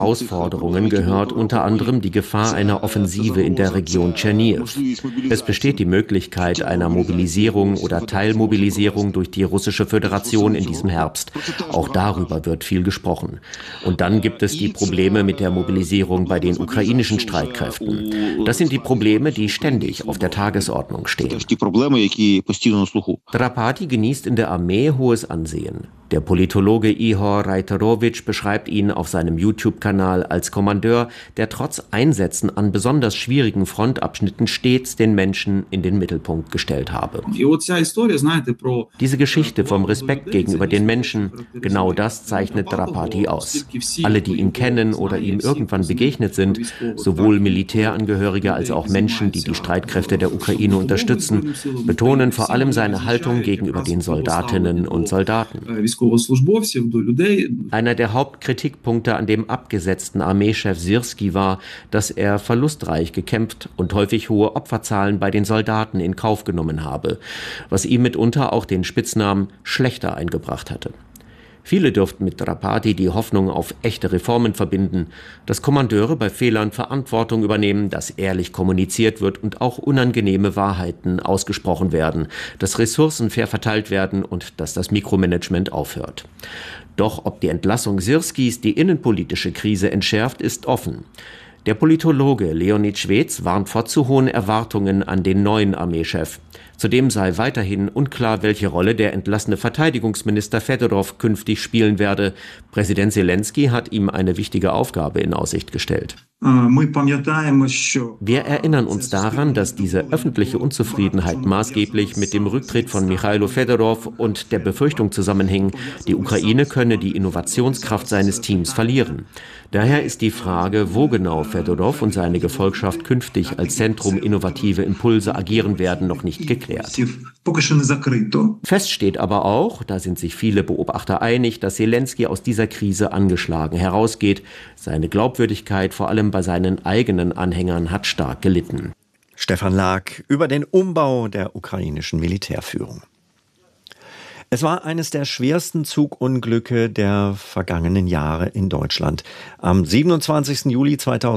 Herausforderungen gehört unter anderem die Gefahr einer Offensive in der Region Tscherniw. Es besteht die Möglichkeit einer Mobilisierung oder Teilmobilisierung durch die Russische Föderation in diesem Herbst. Auch darüber wird viel gesprochen. Und dann gibt es die Probleme mit der Mobilisierung bei den ukrainischen Streitkräften. Das sind die Probleme, die ständig auf der Tagesordnung stehen. Drapati genießt in der Armee hohes Ansehen. Der Politologe Ihor Reiterovich beschreibt ihn auf seinem YouTube-Kanal als Kommandeur, der trotz Einsätzen an besonders schwierigen Frontabschnitten stets den Menschen in den Mittelpunkt gestellt habe. Diese Geschichte vom Respekt gegenüber den Menschen, genau das zeichnet Drapati aus. Alle, die ihn kennen oder ihm irgendwann begegnet sind, sowohl Militärangehörige als auch Menschen, die die Streitkräfte der Ukraine unterstützen, betonen vor allem seine Haltung gegenüber den Soldatinnen und Soldaten. Einer der Hauptkritikpunkte an dem abgesetzten Armeechef Syrski war, dass er verlustreich gekämpft und häufig hohe Opferzahlen bei den Soldaten in Kauf genommen habe, was ihm mitunter auch den Spitznamen Schlächter eingebracht hatte. Viele dürften mit Drapati die Hoffnung auf echte Reformen verbinden, dass Kommandeure bei Fehlern Verantwortung übernehmen, dass ehrlich kommuniziert wird und auch unangenehme Wahrheiten ausgesprochen werden, dass Ressourcen fair verteilt werden und dass das Mikromanagement aufhört. Doch ob die Entlassung Syrskis die innenpolitische Krise entschärft, ist offen. Der Politologe Leonid Schwedz warnt vor zu hohen Erwartungen an den neuen Armeechef. Zudem sei weiterhin unklar, welche Rolle der entlassene Verteidigungsminister Fedorov künftig spielen werde. Präsident Selenskyj hat ihm eine wichtige Aufgabe in Aussicht gestellt. Wir erinnern uns daran, dass diese öffentliche Unzufriedenheit maßgeblich mit dem Rücktritt von Michailo Fedorov und der Befürchtung zusammenhing, die Ukraine könne die Innovationskraft seines Teams verlieren. Daher ist die Frage, wo genau Fedorov und seine Gefolgschaft künftig als Zentrum innovative Impulse agieren werden, noch nicht geklärt. Fest steht aber auch, da sind sich viele Beobachter einig, dass Selenskyj aus dieser Krise angeschlagen herausgeht. Seine Glaubwürdigkeit, vor allem bei seinen eigenen Anhängern, hat stark gelitten. Stefan Lag über den Umbau der ukrainischen Militärführung. Es war eines der schwersten Zugunglücke der vergangenen Jahre in Deutschland. Am 27. Juli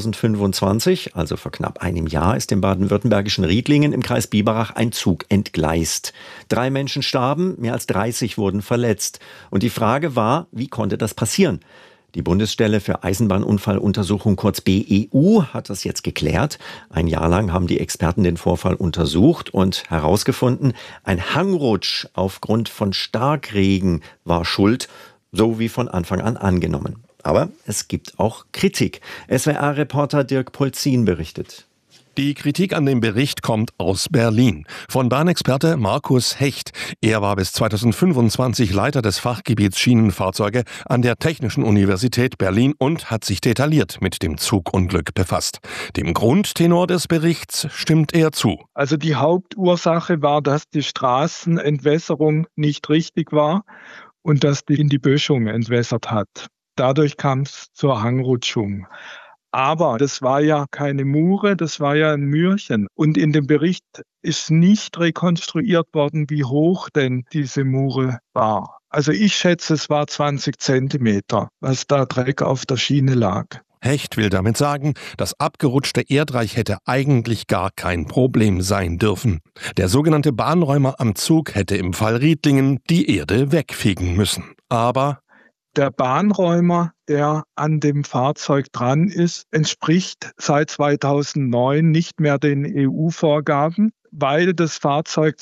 2025, also vor knapp einem Jahr, ist im baden-württembergischen Riedlingen im Kreis Biberach ein Zug entgleist. 3 Menschen starben, mehr als 30 wurden verletzt. Und die Frage war, wie konnte das passieren? Die Bundesstelle für Eisenbahnunfalluntersuchung, kurz BEU, hat das jetzt geklärt. Ein Jahr lang haben die Experten den Vorfall untersucht und herausgefunden, ein Hangrutsch aufgrund von Starkregen war schuld, so wie von Anfang an angenommen. Aber es gibt auch Kritik. SWR-Reporter Dirk Polzin berichtet. Die Kritik an dem Bericht kommt aus Berlin. Von Bahnexperte Markus Hecht. Er war bis 2025 Leiter des Fachgebiets Schienenfahrzeuge an der Technischen Universität Berlin und hat sich detailliert mit dem Zugunglück befasst. Dem Grundtenor des Berichts stimmt er zu. Also die Hauptursache war, dass die Straßenentwässerung nicht richtig war und dass die in die Böschung entwässert hat. Dadurch kam es zur Hangrutschung. Aber das war ja keine Mure, das war ja ein Mürchen. Und in dem Bericht ist nicht rekonstruiert worden, wie hoch denn diese Mure war. Also ich schätze, es war 20 Zentimeter, was da Dreck auf der Schiene lag. Hecht will damit sagen, das abgerutschte Erdreich hätte eigentlich gar kein Problem sein dürfen. Der sogenannte Bahnräumer am Zug hätte im Fall Riedlingen die Erde wegfegen müssen. Aber der Bahnräumer, der an dem Fahrzeug dran ist, entspricht seit 2009 nicht mehr den EU-Vorgaben, weil das Fahrzeug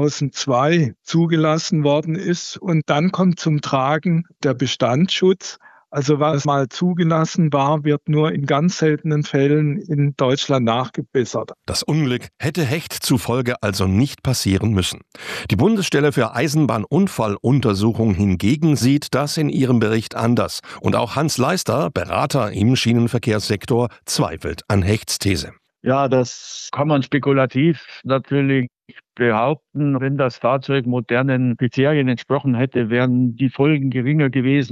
2002 zugelassen worden ist. Und dann kommt zum Tragen der Bestandsschutz. Also was mal zugelassen war, wird nur in ganz seltenen Fällen in Deutschland nachgebessert. Das Unglück hätte Hecht zufolge also nicht passieren müssen. Die Bundesstelle für Eisenbahnunfalluntersuchung hingegen sieht das in ihrem Bericht anders. Und auch Hans Leister, Berater im Schienenverkehrssektor, zweifelt an Hechts These. Ja, das kann man spekulativ natürlich behaupten. Wenn das Fahrzeug modernen Kriterien entsprochen hätte, wären die Folgen geringer gewesen.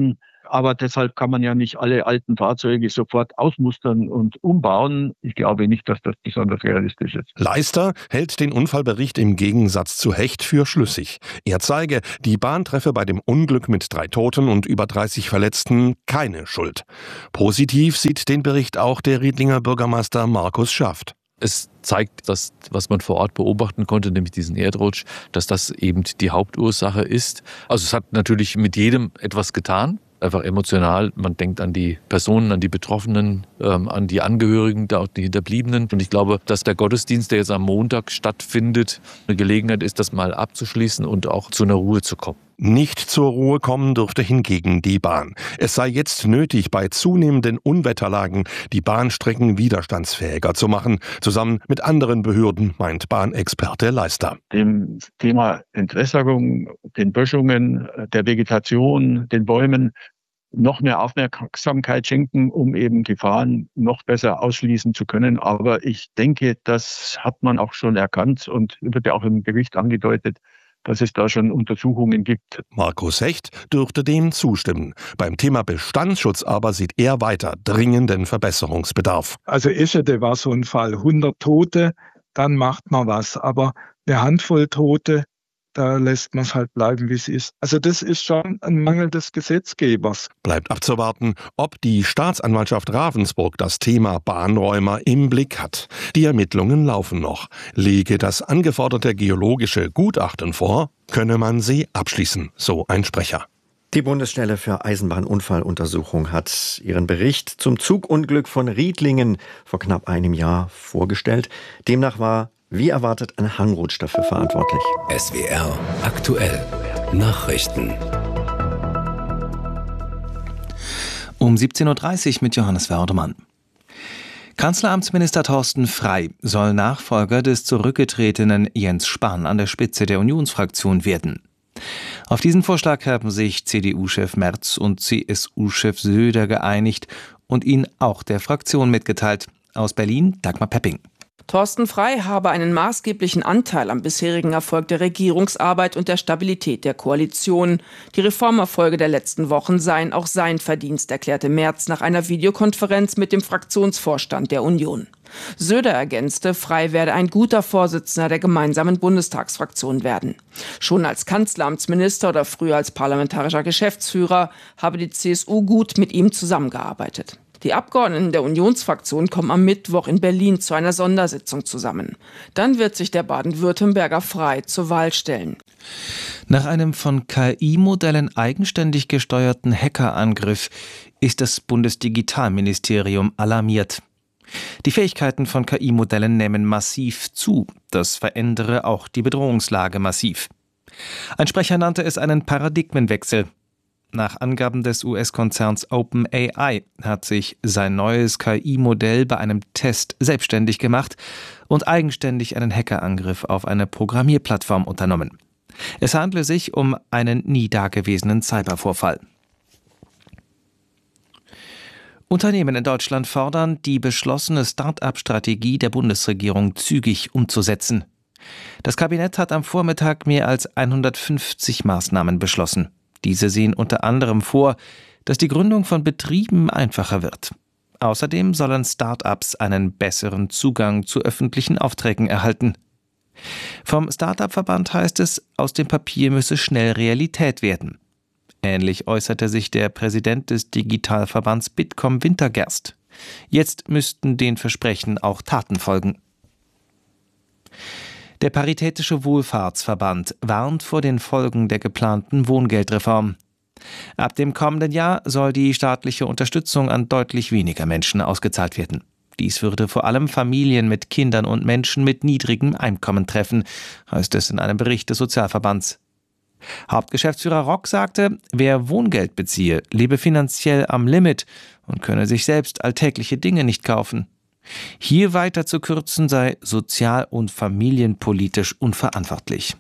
Aber deshalb kann man ja nicht alle alten Fahrzeuge sofort ausmustern und umbauen. Ich glaube nicht, dass das besonders realistisch ist. Leister hält den Unfallbericht im Gegensatz zu Hecht für schlüssig. Er zeige, die Bahn treffe bei dem Unglück mit 3 Toten und über 30 Verletzten keine Schuld. Positiv sieht den Bericht auch der Riedlinger Bürgermeister Markus Schaft. Es zeigt, dass, was man vor Ort beobachten konnte, nämlich diesen Erdrutsch, dass das eben die Hauptursache ist. Also es hat natürlich mit jedem etwas getan, einfach emotional. Man denkt an die Personen, an die Betroffenen, an die Angehörigen, die Hinterbliebenen. Und ich glaube, dass der Gottesdienst, der jetzt am Montag stattfindet, eine Gelegenheit ist, das mal abzuschließen und auch zu einer Ruhe zu kommen. Nicht zur Ruhe kommen dürfte hingegen die Bahn. Es sei jetzt nötig, bei zunehmenden Unwetterlagen die Bahnstrecken widerstandsfähiger zu machen, zusammen mit anderen Behörden, meint Bahnexperte Leister. Dem Thema Entwässerung, den Böschungen, der Vegetation, den Bäumen noch mehr Aufmerksamkeit schenken, um eben Gefahren noch besser ausschließen zu können. Aber ich denke, das hat man auch schon erkannt und wird ja auch im Bericht angedeutet, dass es da schon Untersuchungen gibt. Markus Hecht dürfte dem zustimmen. Beim Thema Bestandsschutz aber sieht er weiter dringenden Verbesserungsbedarf. Also Eschede war so ein Fall, 100 Tote, dann macht man was. Aber eine Handvoll Tote, da lässt man es halt bleiben, wie es ist. Also das ist schon ein Mangel des Gesetzgebers. Bleibt abzuwarten, ob die Staatsanwaltschaft Ravensburg das Thema Bahnräumer im Blick hat. Die Ermittlungen laufen noch. Lege das angeforderte geologische Gutachten vor, könne man sie abschließen, so ein Sprecher. Die Bundesstelle für Eisenbahnunfalluntersuchung hat ihren Bericht zum Zugunglück von Riedlingen vor knapp einem Jahr vorgestellt. Demnach war wie erwartet ein Hangrutsch dafür verantwortlich. SWR aktuell Nachrichten. Um 17.30 Uhr mit Johannes Werdemann. Kanzleramtsminister Thorsten Frey soll Nachfolger des zurückgetretenen Jens Spahn an der Spitze der Unionsfraktion werden. Auf diesen Vorschlag haben sich CDU-Chef Merz und CSU-Chef Söder geeinigt und ihn auch der Fraktion mitgeteilt. Aus Berlin Dagmar Pepping. Thorsten Frey habe einen maßgeblichen Anteil am bisherigen Erfolg der Regierungsarbeit und der Stabilität der Koalition. Die Reformerfolge der letzten Wochen seien auch sein Verdienst, erklärte Merz nach einer Videokonferenz mit dem Fraktionsvorstand der Union. Söder ergänzte, Frey werde ein guter Vorsitzender der gemeinsamen Bundestagsfraktion werden. Schon als Kanzleramtsminister oder früher als parlamentarischer Geschäftsführer habe die CSU gut mit ihm zusammengearbeitet. Die Abgeordneten der Unionsfraktion kommen am Mittwoch in Berlin zu einer Sondersitzung zusammen. Dann wird sich der Baden-Württemberger Frey zur Wahl stellen. Nach einem von KI-Modellen eigenständig gesteuerten Hackerangriff ist das Bundesdigitalministerium alarmiert. Die Fähigkeiten von KI-Modellen nehmen massiv zu. Das verändere auch die Bedrohungslage massiv. Ein Sprecher nannte es einen Paradigmenwechsel. Nach Angaben des US-Konzerns OpenAI hat sich sein neues KI-Modell bei einem Test selbstständig gemacht und eigenständig einen Hackerangriff auf eine Programmierplattform unternommen. Es handle sich um einen nie dagewesenen Cybervorfall. Unternehmen in Deutschland fordern, die beschlossene Start-up-Strategie der Bundesregierung zügig umzusetzen. Das Kabinett hat am Vormittag mehr als 150 Maßnahmen beschlossen. Diese sehen unter anderem vor, dass die Gründung von Betrieben einfacher wird. Außerdem sollen Start-ups einen besseren Zugang zu öffentlichen Aufträgen erhalten. Vom Start-up-Verband heißt es, aus dem Papier müsse schnell Realität werden. Ähnlich äußerte sich der Präsident des Digitalverbands Bitkom Wintergerst. Jetzt müssten den Versprechen auch Taten folgen. Der Paritätische Wohlfahrtsverband warnt vor den Folgen der geplanten Wohngeldreform. Ab dem kommenden Jahr soll die staatliche Unterstützung an deutlich weniger Menschen ausgezahlt werden. Dies würde vor allem Familien mit Kindern und Menschen mit niedrigem Einkommen treffen, heißt es in einem Bericht des Sozialverbands. Hauptgeschäftsführer Rock sagte, wer Wohngeld beziehe, lebe finanziell am Limit und könne sich selbst alltägliche Dinge nicht kaufen. Hier weiter zu kürzen sei sozial- und familienpolitisch unverantwortlich.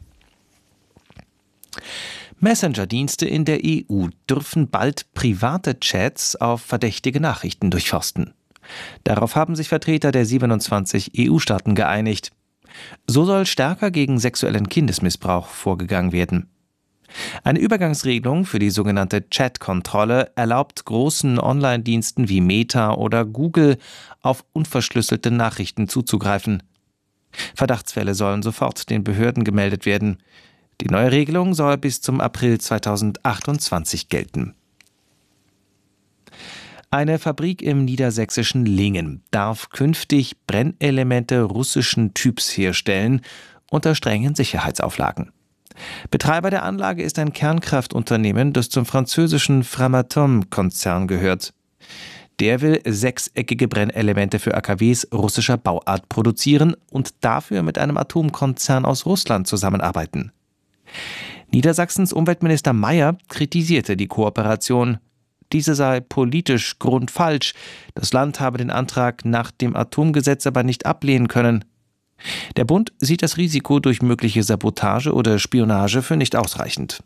Messenger-Dienste in der EU dürfen bald private Chats auf verdächtige Nachrichten durchforsten. Darauf haben sich Vertreter der 27 EU-Staaten geeinigt. So soll stärker gegen sexuellen Kindesmissbrauch vorgegangen werden. Eine Übergangsregelung für die sogenannte Chat-Kontrolle erlaubt großen Online-Diensten wie Meta oder Google auf unverschlüsselte Nachrichten zuzugreifen. Verdachtsfälle sollen sofort den Behörden gemeldet werden. Die neue Regelung soll bis zum April 2028 gelten. Eine Fabrik im niedersächsischen Lingen darf künftig Brennelemente russischen Typs herstellen unter strengen Sicherheitsauflagen. Betreiber der Anlage ist ein Kernkraftunternehmen, das zum französischen Framatome-Konzern gehört. Der will sechseckige Brennelemente für AKWs russischer Bauart produzieren und dafür mit einem Atomkonzern aus Russland zusammenarbeiten. Niedersachsens Umweltminister Mayer kritisierte die Kooperation. Diese sei politisch grundfalsch. Das Land habe den Antrag nach dem Atomgesetz aber nicht ablehnen können. Der Bund sieht das Risiko durch mögliche Sabotage oder Spionage für nicht ausreichend.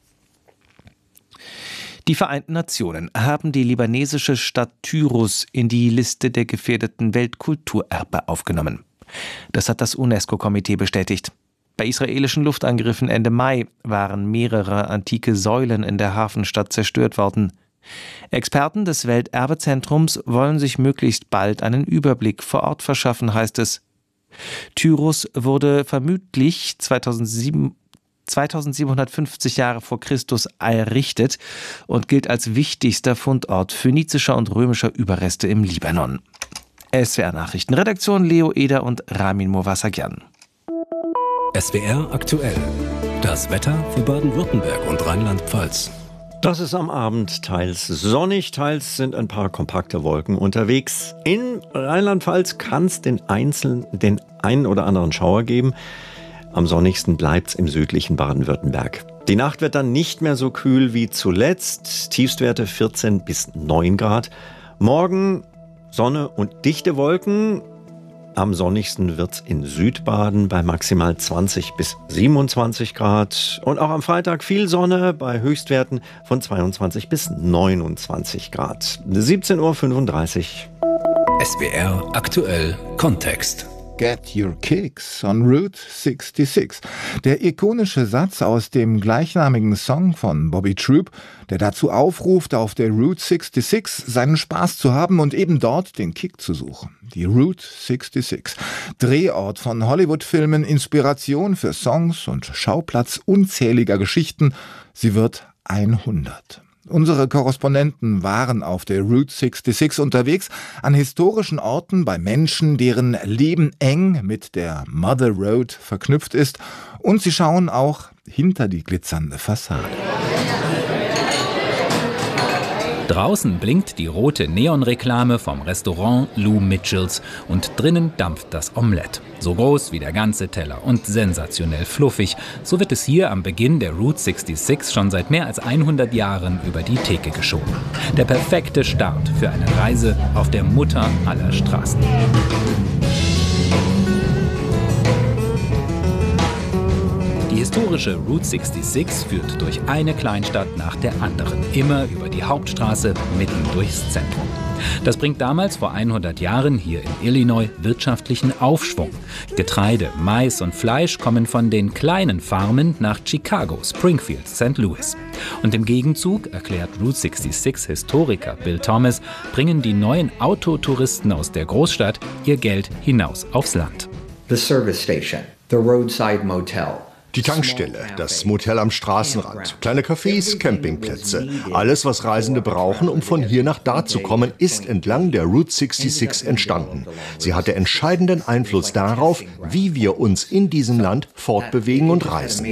Die Vereinten Nationen haben die libanesische Stadt Tyros in die Liste der gefährdeten Weltkulturerbe aufgenommen. Das hat das UNESCO-Komitee bestätigt. Bei israelischen Luftangriffen Ende Mai waren mehrere antike Säulen in der Hafenstadt zerstört worden. Experten des Welterbezentrums wollen sich möglichst bald einen Überblick vor Ort verschaffen, heißt es. Tyros wurde vermutlich 2750 Jahre vor Christus errichtet und gilt als wichtigster Fundort phönizischer und römischer Überreste im Libanon. SWR Nachrichten, Redaktion Leo Eder und Ramin Movassagyan. SWR aktuell. Das Wetter für Baden-Württemberg und Rheinland-Pfalz. Das ist am Abend teils sonnig, teils sind ein paar kompakte Wolken unterwegs. In Rheinland-Pfalz kann es den einen oder anderen Schauer geben. Am sonnigsten bleibt es im südlichen Baden-Württemberg. Die Nacht wird dann nicht mehr so kühl wie zuletzt. Tiefstwerte 14 bis 9 Grad. Morgen Sonne und dichte Wolken. Am sonnigsten wird es in Südbaden bei maximal 20 bis 27 Grad. Und auch am Freitag viel Sonne bei Höchstwerten von 22 bis 29 Grad. 17:35 Uhr. SWR aktuell Kontext. Get your kicks on Route 66. Der ikonische Satz aus dem gleichnamigen Song von Bobby Troop, der dazu aufruft, auf der Route 66 seinen Spaß zu haben und eben dort den Kick zu suchen. Die Route 66. Drehort von Hollywood-Filmen, Inspiration für Songs und Schauplatz unzähliger Geschichten. Sie wird 100. Unsere Korrespondenten waren auf der Route 66 unterwegs, an historischen Orten bei Menschen, deren Leben eng mit der Mother Road verknüpft ist. Und sie schauen auch hinter die glitzernde Fassade. Draußen blinkt die rote Neonreklame vom Restaurant Lou Mitchells und drinnen dampft das Omelett. So groß wie der ganze Teller und sensationell fluffig. So wird es hier am Beginn der Route 66 schon seit mehr als 100 Jahren über die Theke geschoben. Der perfekte Start für eine Reise auf der Mutter aller Straßen. Die historische Route 66 führt durch eine Kleinstadt nach der anderen, immer über die Hauptstraße, mitten durchs Zentrum. Das bringt damals vor 100 Jahren hier in Illinois wirtschaftlichen Aufschwung. Getreide, Mais und Fleisch kommen von den kleinen Farmen nach Chicago, Springfield, St. Louis. Und im Gegenzug, erklärt Route 66-Historiker Bill Thomas, bringen die neuen Autotouristen aus der Großstadt ihr Geld hinaus aufs Land. The service station, the roadside motel. Die Tankstelle, das Motel am Straßenrand, kleine Cafés, Campingplätze. Alles, was Reisende brauchen, um von hier nach da zu kommen, ist entlang der Route 66 entstanden. Sie hatte entscheidenden Einfluss darauf, wie wir uns in diesem Land fortbewegen und reisen.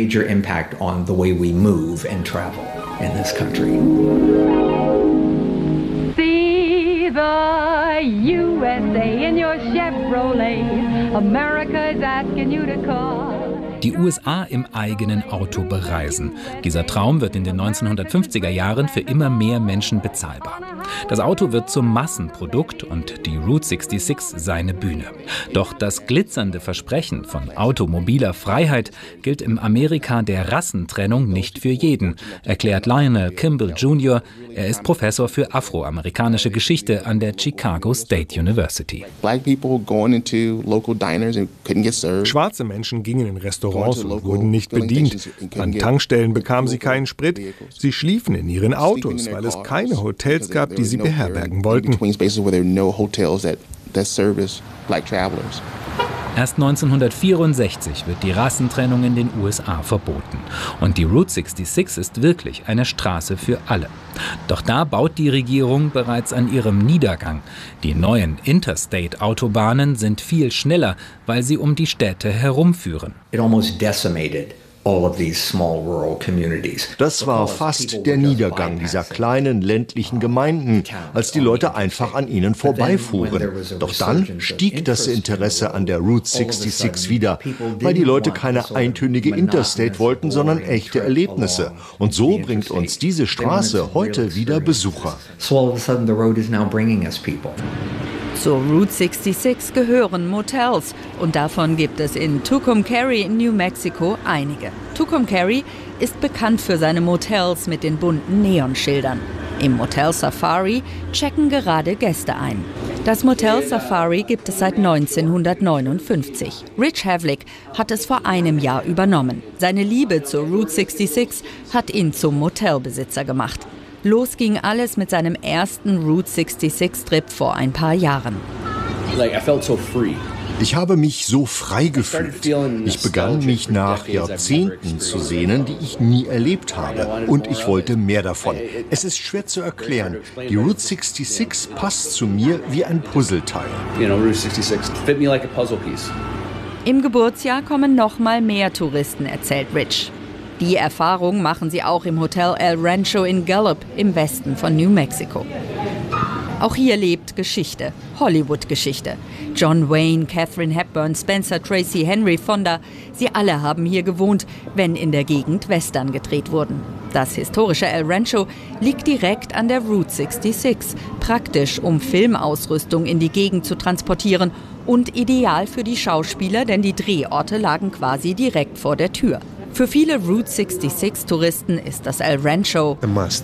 See the USA in your Chevrolet. America's asking you to call. Die USA im eigenen Auto bereisen. Dieser Traum wird in den 1950er Jahren für immer mehr Menschen bezahlbar. Das Auto wird zum Massenprodukt und die Route 66 seine Bühne. Doch das glitzernde Versprechen von automobiler Freiheit gilt im Amerika der Rassentrennung nicht für jeden, erklärt Lionel Kimball Jr. Er ist Professor für afroamerikanische Geschichte an der Chicago State University. Schwarze Menschen gingen in Restaurants Restaurants und wurden nicht bedient. An Tankstellen bekamen sie keinen Sprit. Sie schliefen in ihren Autos, weil es keine Hotels gab, die sie beherbergen wollten. Erst 1964 wird die Rassentrennung in den USA verboten. Und die Route 66 ist wirklich eine Straße für alle. Doch da baut die Regierung bereits an ihrem Niedergang. Die neuen Interstate-Autobahnen sind viel schneller, weil sie um die Städte herumführen. It almost decimated all of these small rural communities. Das war fast der Niedergang dieser kleinen ländlichen Gemeinden, als die Leute einfach an ihnen vorbeifuhren. Doch dann stieg das Interesse an der Route 66 wieder, weil die Leute keine eintönige Interstate wollten, sondern echte Erlebnisse. Und so bringt uns diese Straße heute wieder Besucher. So all of a sudden the road is now bringing us people. Zur Route 66 gehören Motels und davon gibt es in Tucumcari in New Mexico einige. Tucumcari ist bekannt für seine Motels mit den bunten Neonschildern. Im Motel Safari checken gerade Gäste ein. Das Motel Safari gibt es seit 1959. Rich Havlick hat es vor einem Jahr übernommen. Seine Liebe zur Route 66 hat ihn zum Motelbesitzer gemacht. Los ging alles mit seinem ersten Route 66-Trip vor ein paar Jahren. Ich habe mich so frei gefühlt. Ich begann mich nach Jahrzehnten zu sehnen, die ich nie erlebt habe. Und ich wollte mehr davon. Es ist schwer zu erklären. Die Route 66 passt zu mir wie ein Puzzleteil. Im Geburtsjahr kommen noch mal mehr Touristen, erzählt Rich. Die Erfahrung machen sie auch im Hotel El Rancho in Gallup im Westen von New Mexico. Auch hier lebt Geschichte, Hollywood-Geschichte. John Wayne, Katharine Hepburn, Spencer Tracy, Henry Fonda, sie alle haben hier gewohnt, wenn in der Gegend Western gedreht wurden. Das historische El Rancho liegt direkt an der Route 66, praktisch, um Filmausrüstung in die Gegend zu transportieren und ideal für die Schauspieler, denn die Drehorte lagen quasi direkt vor der Tür. Für viele Route 66-Touristen ist das El Rancho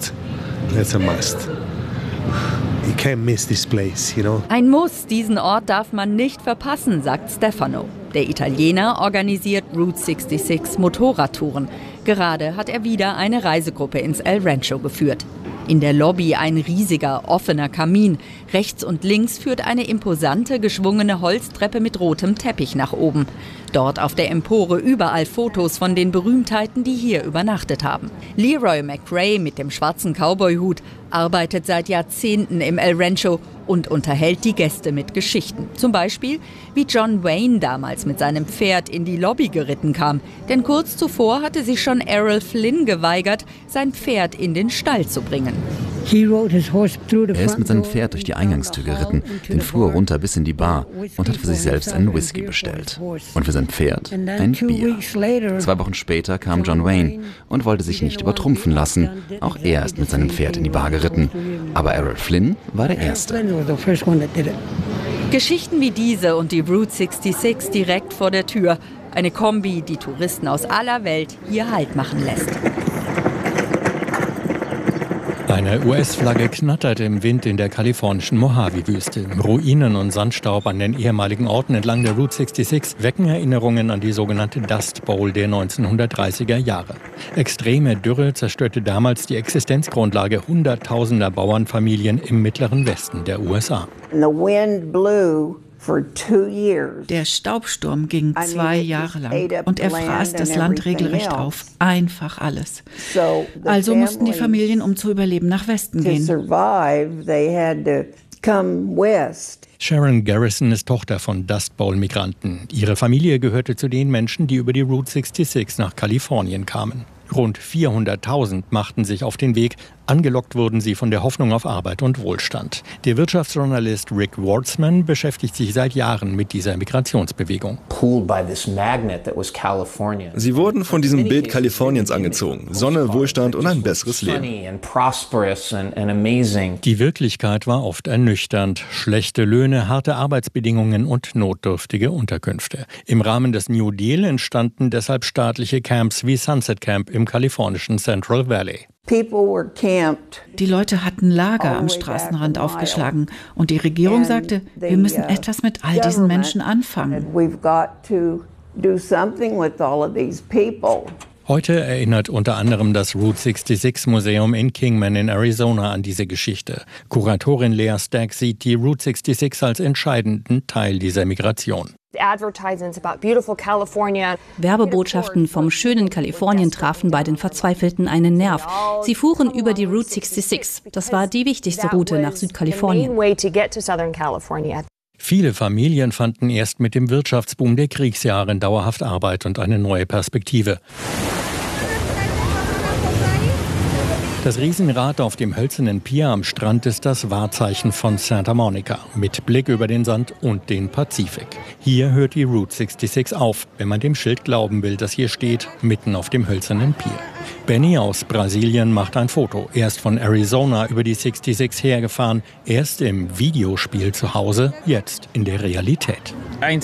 ein Muss. Diesen Ort darf man nicht verpassen, sagt Stefano. Der Italiener organisiert Route 66 Motorradtouren. Gerade hat er wieder eine Reisegruppe ins El Rancho geführt. In der Lobby ein riesiger, offener Kamin. Rechts und links führt eine imposante, geschwungene Holztreppe mit rotem Teppich nach oben. Dort auf der Empore überall Fotos von den Berühmtheiten, die hier übernachtet haben. Leroy McRae mit dem schwarzen Cowboyhut arbeitet seit Jahrzehnten im El Rancho und unterhält die Gäste mit Geschichten. Zum Beispiel, wie John Wayne damals mit seinem Pferd in die Lobby geritten kam. Denn kurz zuvor hatte sich schon Errol Flynn geweigert, sein Pferd in den Stall zu bringen. Er ist mit seinem Pferd durch die Eingangstür geritten, den Flur runter bis in die Bar und hat für sich selbst einen Whisky bestellt. Und für sein Pferd ein Bier. 2 Wochen später kam John Wayne und wollte sich nicht übertrumpfen lassen. Auch er ist mit seinem Pferd in die Bar geritten. Aber Errol Flynn war der Erste. Geschichten wie diese und die Route 66 direkt vor der Tür. Eine Kombi, die Touristen aus aller Welt hier Halt machen lässt. Eine US-Flagge knattert im Wind in der kalifornischen Mojave-Wüste. Ruinen und Sandstaub an den ehemaligen Orten entlang der Route 66 wecken Erinnerungen an die sogenannte Dust Bowl der 1930er Jahre. Extreme Dürre zerstörte damals die Existenzgrundlage hunderttausender Bauernfamilien im mittleren Westen der USA. Der Staubsturm ging 2 Jahre lang und er fraß das Land regelrecht auf. Einfach alles. Also mussten die Familien, um zu überleben, nach Westen gehen. Sharon Garrison ist Tochter von Dust Bowl-Migranten. Ihre Familie gehörte zu den Menschen, die über die Route 66 nach Kalifornien kamen. Rund 400.000 machten sich auf den Weg. Angelockt wurden sie von der Hoffnung auf Arbeit und Wohlstand. Der Wirtschaftsjournalist Rick Wartzman beschäftigt sich seit Jahren mit dieser Migrationsbewegung. Sie wurden von diesem Bild Kaliforniens angezogen. Sonne, Wohlstand und ein besseres Leben. Die Wirklichkeit war oft ernüchternd. Schlechte Löhne, harte Arbeitsbedingungen und notdürftige Unterkünfte. Im Rahmen des New Deal entstanden deshalb staatliche Camps wie Sunset Camp im kalifornischen Central Valley. Die Leute hatten Lager am Straßenrand aufgeschlagen und die Regierung sagte, wir müssen etwas mit all diesen Menschen anfangen. do something with all of these people. Heute erinnert unter anderem das Route 66 Museum in Kingman in Arizona an diese Geschichte. Kuratorin Lea Stack sieht die Route 66 als entscheidenden Teil dieser Migration. Werbebotschaften vom schönen Kalifornien trafen bei den Verzweifelten einen Nerv. Sie fuhren über die Route 66. Das war die wichtigste Route nach Südkalifornien. Viele Familien fanden erst mit dem Wirtschaftsboom der Kriegsjahre dauerhaft Arbeit und eine neue Perspektive. Das Riesenrad auf dem hölzernen Pier am Strand ist das Wahrzeichen von Santa Monica, mit Blick über den Sand und den Pazifik. Hier hört die Route 66 auf, wenn man dem Schild glauben will, das hier steht, mitten auf dem hölzernen Pier. Benny aus Brasilien macht ein Foto. Er ist von Arizona über die 66 hergefahren, erst im Videospiel zu Hause, jetzt in der Realität.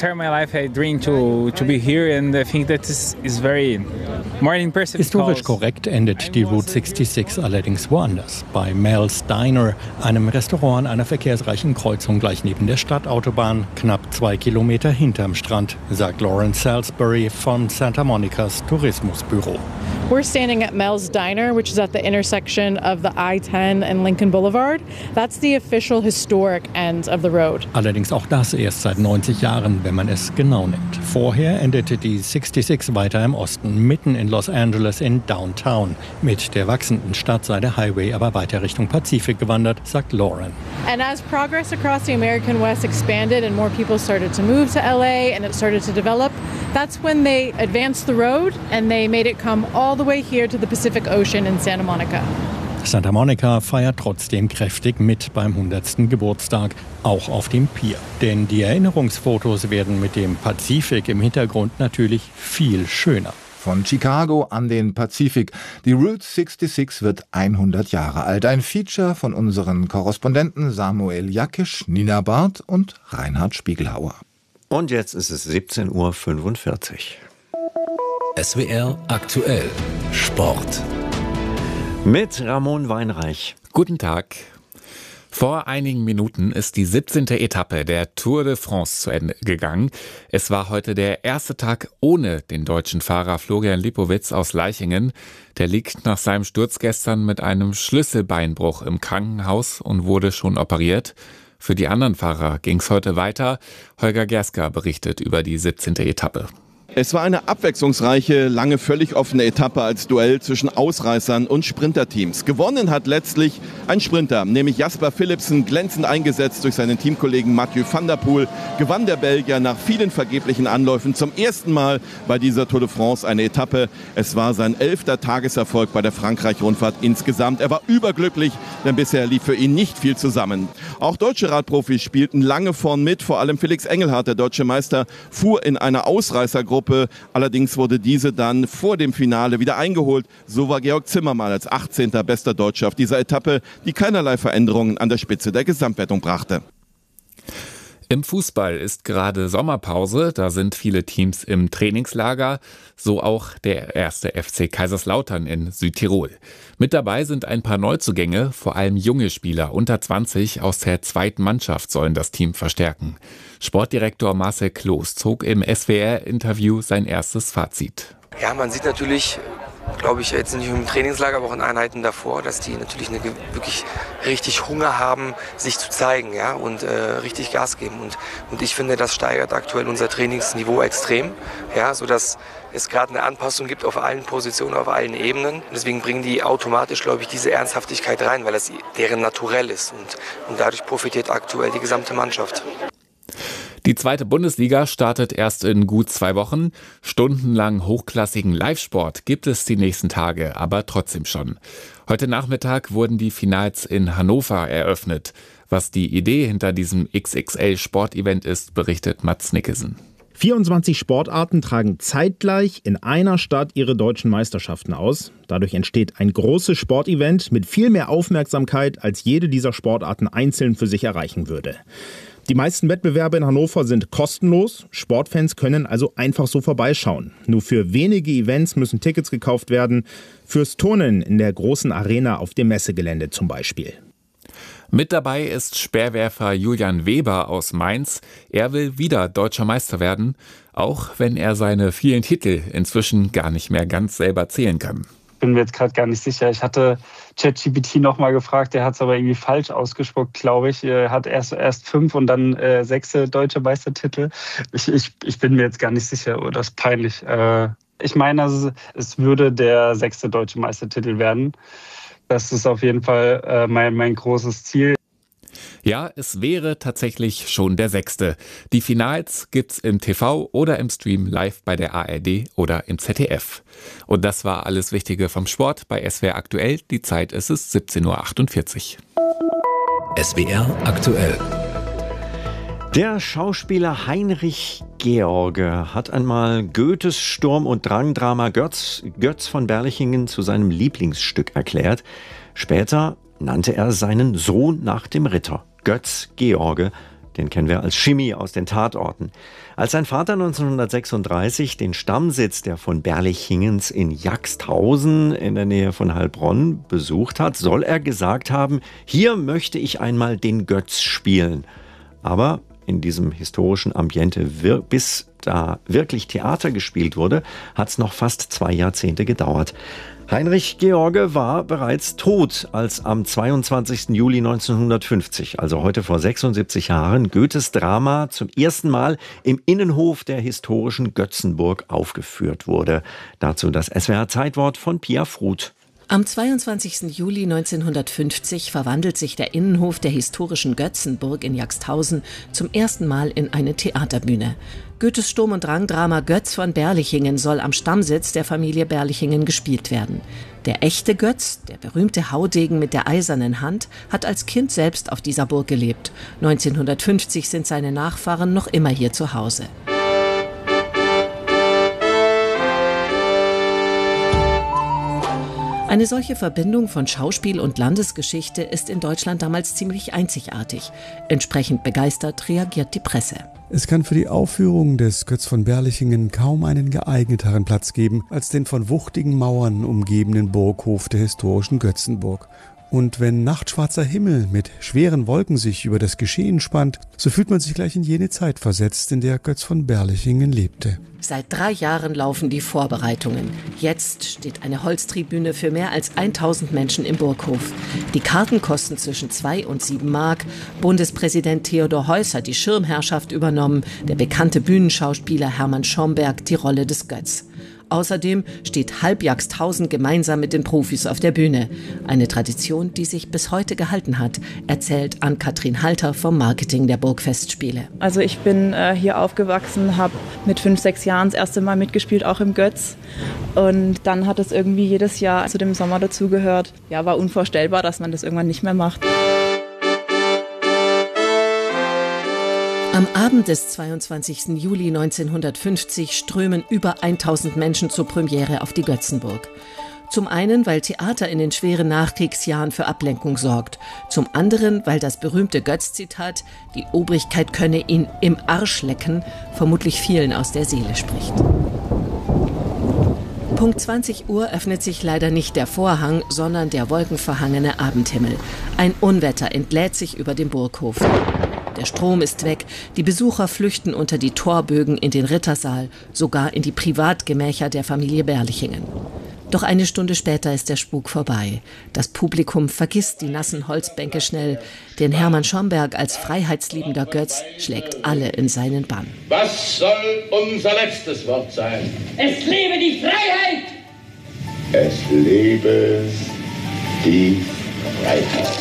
Historisch korrekt endet die Route 66 allerdings woanders. Bei Mel's Diner, einem Restaurant an einer verkehrsreichen Kreuzung gleich neben der Stadtautobahn, knapp 2 Kilometer hinterm Strand, sagt Lauren Salisbury von Santa Monicas Tourismusbüro. We're standing at Mel's Diner, which is at the intersection of the I-10 and Lincoln Boulevard. That's the official historic end of the road. Allerdings auch das erst seit 90 Jahren, wenn man es genau nimmt. Vorher endete die 66 weiter im Osten, mitten in Los Angeles in Downtown. Mit der wachsenden Stadt sei der Highway aber weiter Richtung Pazifik gewandert, sagt Lauren. And as progress across the American West expanded and more people started to move to LA and it started to develop, that's when they advanced the road and they made it come all the way here to the Pacific Ocean in Santa Monica. Santa Monica feiert trotzdem kräftig mit beim 100. Geburtstag, auch auf dem Pier. Denn die Erinnerungsfotos werden mit dem Pazifik im Hintergrund natürlich viel schöner. Von Chicago an den Pazifik. Die Route 66 wird 100 Jahre alt. Ein Feature von unseren Korrespondenten Samuel Jakisch, Nina Barth und Reinhard Spiegelhauer. Und jetzt ist es 17:45 Uhr. SWR aktuell Sport. Mit Ramon Weinreich. Guten Tag. Vor einigen Minuten ist die 17. Etappe der Tour de France zu Ende gegangen. Es war heute der erste Tag ohne den deutschen Fahrer Florian Lipowitz aus Leichingen. Der liegt nach seinem Sturz gestern mit einem Schlüsselbeinbruch im Krankenhaus und wurde schon operiert. Für die anderen Fahrer ging es heute weiter. Holger Gerska berichtet über die 17. Etappe. Es war eine abwechslungsreiche, lange völlig offene Etappe als Duell zwischen Ausreißern und Sprinterteams. Gewonnen hat letztlich ein Sprinter, nämlich Jasper Philipsen, glänzend eingesetzt durch seinen Teamkollegen Mathieu van der Poel, gewann der Belgier nach vielen vergeblichen Anläufen zum ersten Mal bei dieser Tour de France eine Etappe. Es war sein 11. Tageserfolg bei der Frankreich-Rundfahrt insgesamt. Er war überglücklich, denn bisher lief für ihn nicht viel zusammen. Auch deutsche Radprofis spielten lange vorn mit, vor allem Felix Engelhardt, der deutsche Meister, fuhr in einer Ausreißergruppe. Allerdings wurde diese dann vor dem Finale wieder eingeholt. So war Georg Zimmermann als 18. bester Deutscher auf dieser Etappe, die keinerlei Veränderungen an der Spitze der Gesamtwertung brachte. Im Fußball ist gerade Sommerpause, da sind viele Teams im Trainingslager, so auch der erste FC Kaiserslautern in Südtirol. Mit dabei sind ein paar Neuzugänge, vor allem junge Spieler unter 20 aus der zweiten Mannschaft sollen das Team verstärken. Sportdirektor Marcel Kloß zog im SWR-Interview sein erstes Fazit. Ja, man sieht natürlich, glaube ich, jetzt nicht nur im Trainingslager, aber auch in Einheiten davor, dass die natürlich wirklich richtig Hunger haben, sich zu zeigen, ja, und richtig Gas geben. Und ich finde, das steigert aktuell unser Trainingsniveau extrem, ja, sodass es gerade eine Anpassung gibt auf allen Positionen, auf allen Ebenen. Und deswegen bringen die automatisch, glaube ich, diese Ernsthaftigkeit rein, weil das deren Naturell ist. Und dadurch profitiert aktuell die gesamte Mannschaft. Die zweite Bundesliga startet erst in gut 2 Wochen. Stundenlang hochklassigen Live-Sport gibt es die nächsten Tage, aber trotzdem schon. Heute Nachmittag wurden die Finals in Hannover eröffnet. Was die Idee hinter diesem XXL-Sportevent ist, berichtet Mats Nickersen. 24 Sportarten tragen zeitgleich in einer Stadt ihre deutschen Meisterschaften aus. Dadurch entsteht ein großes Sportevent mit viel mehr Aufmerksamkeit, als jede dieser Sportarten einzeln für sich erreichen würde. Die meisten Wettbewerbe in Hannover sind kostenlos. Sportfans können also einfach so vorbeischauen. Nur für wenige Events müssen Tickets gekauft werden. Fürs Turnen in der großen Arena auf dem Messegelände zum Beispiel. Mit dabei ist Speerwerfer Julian Weber aus Mainz. Er will wieder deutscher Meister werden, auch wenn er seine vielen Titel inzwischen gar nicht mehr ganz selber zählen kann. Bin mir jetzt gerade gar nicht sicher. Ich hatte ChatGPT nochmal gefragt, der hat es aber irgendwie falsch ausgespuckt, glaube ich. Er hat erst 5 und dann 6 deutsche Meistertitel. Ich bin mir jetzt gar nicht sicher, oder ist peinlich. Ich meine, es würde der 6. deutsche Meistertitel werden. Das ist auf jeden Fall mein großes Ziel. Ja, es wäre tatsächlich schon der 6. Die Finals gibt's im TV oder im Stream live bei der ARD oder im ZDF. Und das war alles Wichtige vom Sport bei SWR Aktuell. Die Zeit ist es 17:48 Uhr. SWR Aktuell. Der Schauspieler Heinrich George hat einmal Goethes Sturm- und Drangdrama Götz von Berlichingen zu seinem Lieblingsstück erklärt. Später nannte er seinen Sohn nach dem Ritter, Götz George. Den kennen wir als Schimmi aus den Tatorten. Als sein Vater 1936 den Stammsitz der von Berlichingens in Jagsthausen in der Nähe von Heilbronn besucht hat, soll er gesagt haben, hier möchte ich einmal den Götz spielen. Aber in diesem historischen Ambiente, bis da wirklich Theater gespielt wurde, hat es noch fast 2 Jahrzehnte gedauert. Heinrich George war bereits tot, als am 22. Juli 1950, also heute vor 76 Jahren, Goethes Drama zum ersten Mal im Innenhof der historischen Götzenburg aufgeführt wurde. Dazu das SWR-Zeitwort von Pia Fruth. Am 22. Juli 1950 verwandelt sich der Innenhof der historischen Götzenburg in Jagsthausen zum ersten Mal in eine Theaterbühne. Goethes Sturm- und Drangdrama Götz von Berlichingen soll am Stammsitz der Familie Berlichingen gespielt werden. Der echte Götz, der berühmte Haudegen mit der eisernen Hand, hat als Kind selbst auf dieser Burg gelebt. 1950 sind seine Nachfahren noch immer hier zu Hause. Eine solche Verbindung von Schauspiel und Landesgeschichte ist in Deutschland damals ziemlich einzigartig. Entsprechend begeistert reagiert die Presse. Es kann für die Aufführung des Götz von Berlichingen kaum einen geeigneteren Platz geben als den von wuchtigen Mauern umgebenen Burghof der historischen Götzenburg. Und wenn nachtschwarzer Himmel mit schweren Wolken sich über das Geschehen spannt, so fühlt man sich gleich in jene Zeit versetzt, in der Götz von Berlichingen lebte. Seit 3 Jahren laufen die Vorbereitungen. Jetzt steht eine Holztribüne für mehr als 1000 Menschen im Burghof. Die Karten kosten zwischen 2 und 7 Mark. Bundespräsident Theodor Heuss hat die Schirmherrschaft übernommen. Der bekannte Bühnenschauspieler Hermann Schomberg die Rolle des Götz. Außerdem steht halb Jagsthausen gemeinsam mit den Profis auf der Bühne. Eine Tradition, die sich bis heute gehalten hat, erzählt Ann-Kathrin Halter vom Marketing der Burgfestspiele. Also ich bin hier aufgewachsen, habe mit 5, 6 Jahren das erste Mal mitgespielt, auch im Götz. Und dann hat es irgendwie jedes Jahr zu dem Sommer dazugehört. Ja, war unvorstellbar, dass man das irgendwann nicht mehr macht. Am Abend des 22. Juli 1950 strömen über 1000 Menschen zur Premiere auf die Götzenburg. Zum einen, weil Theater in den schweren Nachkriegsjahren für Ablenkung sorgt. Zum anderen, weil das berühmte Götz-Zitat, die Obrigkeit könne ihn im Arsch lecken, vermutlich vielen aus der Seele spricht. Punkt 20 Uhr öffnet sich leider nicht der Vorhang, sondern der wolkenverhangene Abendhimmel. Ein Unwetter entlädt sich über den Burghof. Der Strom ist weg, die Besucher flüchten unter die Torbögen in den Rittersaal, sogar in die Privatgemächer der Familie Berlichingen. Doch eine Stunde später ist der Spuk vorbei. Das Publikum vergisst die nassen Holzbänke schnell, denn Hermann Schomberg als freiheitsliebender Götz schlägt alle in seinen Bann. Was soll unser letztes Wort sein? Es lebe die Freiheit! Es lebe die Freiheit.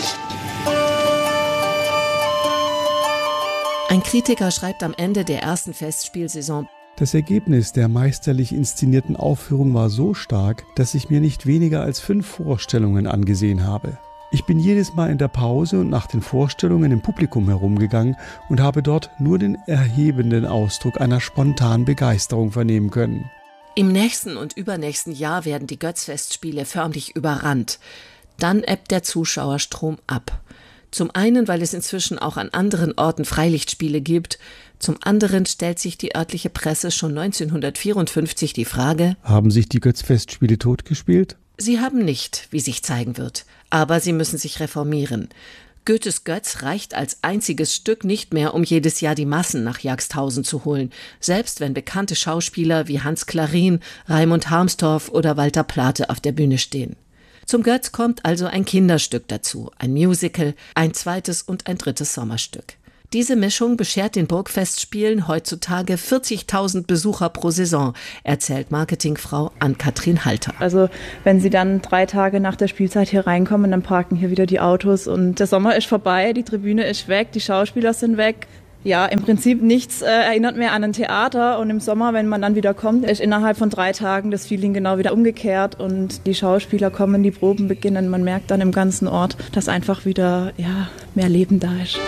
Ein Kritiker schreibt am Ende der ersten Festspielsaison: Das Ergebnis der meisterlich inszenierten Aufführung war so stark, dass ich mir nicht weniger als 5 Vorstellungen angesehen habe. Ich bin jedes Mal in der Pause und nach den Vorstellungen im Publikum herumgegangen und habe dort nur den erhebenden Ausdruck einer spontanen Begeisterung vernehmen können. Im nächsten und übernächsten Jahr werden die Götz-Festspiele förmlich überrannt. Dann ebbt der Zuschauerstrom ab. Zum einen, weil es inzwischen auch an anderen Orten Freilichtspiele gibt. Zum anderen stellt sich die örtliche Presse schon 1954 die Frage: Haben sich die Götz-Festspiele totgespielt? Sie haben nicht, wie sich zeigen wird. Aber sie müssen sich reformieren. Goethes Götz reicht als einziges Stück nicht mehr, um jedes Jahr die Massen nach Jagsthausen zu holen, selbst wenn bekannte Schauspieler wie Hans Klarin, Raimund Harmstorf oder Walter Plate auf der Bühne stehen. Zum Götz kommt also ein Kinderstück dazu, ein Musical, ein zweites und ein drittes Sommerstück. Diese Mischung beschert den Burgfestspielen heutzutage 40.000 Besucher pro Saison, erzählt Marketingfrau Ann-Kathrin Halter. Also wenn Sie dann 3 Tage nach der Spielzeit hier reinkommen, dann parken hier wieder die Autos und der Sommer ist vorbei, die Tribüne ist weg, die Schauspieler sind weg. Ja, im Prinzip nichts erinnert mehr an ein Theater und im Sommer, wenn man dann wieder kommt, ist innerhalb von 3 Tagen das Feeling genau wieder umgekehrt und die Schauspieler kommen, die Proben beginnen. Man merkt dann im ganzen Ort, dass einfach wieder mehr Leben da ist.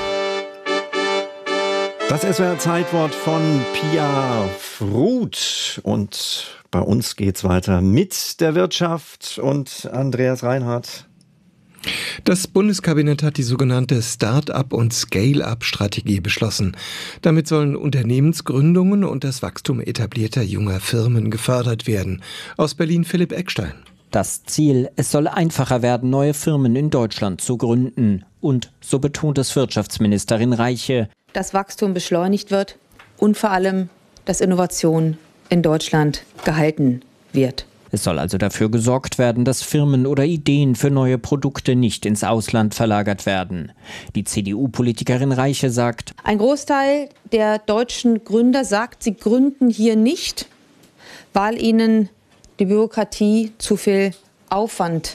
Das SWR-Zeitwort von Pia Fruth. Und bei uns geht's weiter mit der Wirtschaft und Andreas Reinhardt. Das Bundeskabinett hat die sogenannte Start-up- und Scale-up-Strategie beschlossen. Damit sollen Unternehmensgründungen und das Wachstum etablierter junger Firmen gefördert werden. Aus Berlin Philipp Eckstein. Das Ziel, es soll einfacher werden, neue Firmen in Deutschland zu gründen. Und, so betont es Wirtschaftsministerin Reiche, dass Wachstum beschleunigt wird und vor allem, dass Innovation in Deutschland gehalten wird. Es soll also dafür gesorgt werden, dass Firmen oder Ideen für neue Produkte nicht ins Ausland verlagert werden. Die CDU-Politikerin Reiche sagt, ein Großteil der deutschen Gründer sagt, sie gründen hier nicht, weil ihnen die Bürokratie zu viel Aufwand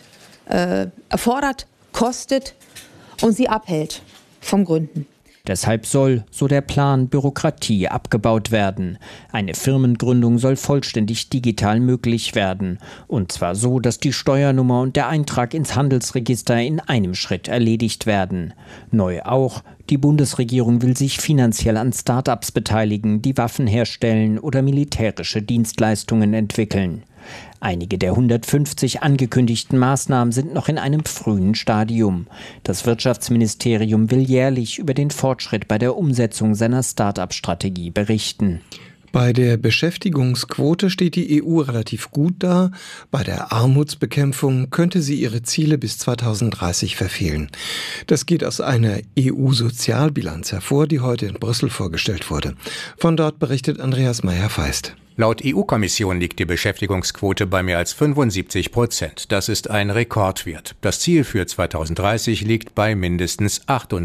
erfordert, kostet und sie abhält vom Gründen. Deshalb soll, so der Plan, Bürokratie abgebaut werden. Eine Firmengründung soll vollständig digital möglich werden. Und zwar so, dass die Steuernummer und der Eintrag ins Handelsregister in einem Schritt erledigt werden. Neu auch, die Bundesregierung will sich finanziell an Start-ups beteiligen, die Waffen herstellen oder militärische Dienstleistungen entwickeln. Einige der 150 angekündigten Maßnahmen sind noch in einem frühen Stadium. Das Wirtschaftsministerium will jährlich über den Fortschritt bei der Umsetzung seiner Start-up-Strategie berichten. Bei der Beschäftigungsquote steht die EU relativ gut da. Bei der Armutsbekämpfung könnte sie ihre Ziele bis 2030 verfehlen. Das geht aus einer EU-Sozialbilanz hervor, die heute in Brüssel vorgestellt wurde. Von dort berichtet Andreas Meyer-Feist. Laut EU-Kommission liegt die Beschäftigungsquote bei mehr als 75%. Das ist ein Rekordwert. Das Ziel für 2030 liegt bei mindestens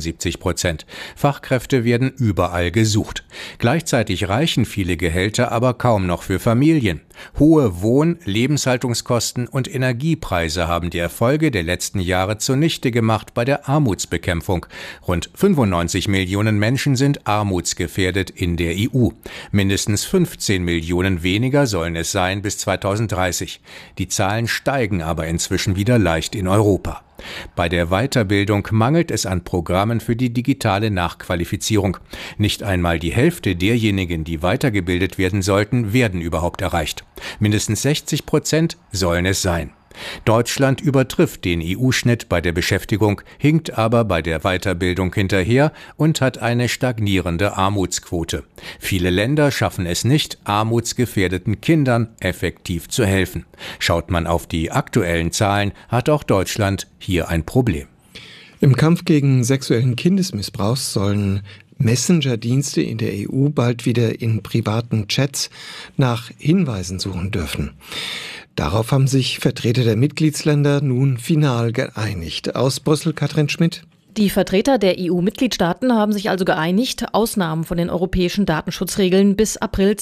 78%. Fachkräfte werden überall gesucht. Gleichzeitig reichen viele Gehälter aber kaum noch für Familien. Hohe Wohn-, Lebenshaltungskosten und Energiepreise haben die Erfolge der letzten Jahre zunichte gemacht bei der Armutsbekämpfung. Rund 95 Millionen Menschen sind armutsgefährdet in der EU. Mindestens 15 Millionen weniger sollen es sein bis 2030. Die Zahlen steigen aber inzwischen wieder leicht in Europa. Bei der Weiterbildung mangelt es an Programmen für die digitale Nachqualifizierung. Nicht einmal die Hälfte derjenigen, die weitergebildet werden sollten, werden überhaupt erreicht. Mindestens 60% sollen es sein. Deutschland übertrifft den EU-Schnitt bei der Beschäftigung, hinkt aber bei der Weiterbildung hinterher und hat eine stagnierende Armutsquote. Viele Länder schaffen es nicht, armutsgefährdeten Kindern effektiv zu helfen. Schaut man auf die aktuellen Zahlen, hat auch Deutschland hier ein Problem. Im Kampf gegen sexuellen Kindesmissbrauch sollen Messenger-Dienste in der EU bald wieder in privaten Chats nach Hinweisen suchen dürfen. Darauf haben sich Vertreter der Mitgliedsländer nun final geeinigt. Aus Brüssel Katrin Schmidt. Die Vertreter der EU-Mitgliedstaaten haben sich also geeinigt, Ausnahmen von den europäischen Datenschutzregeln bis April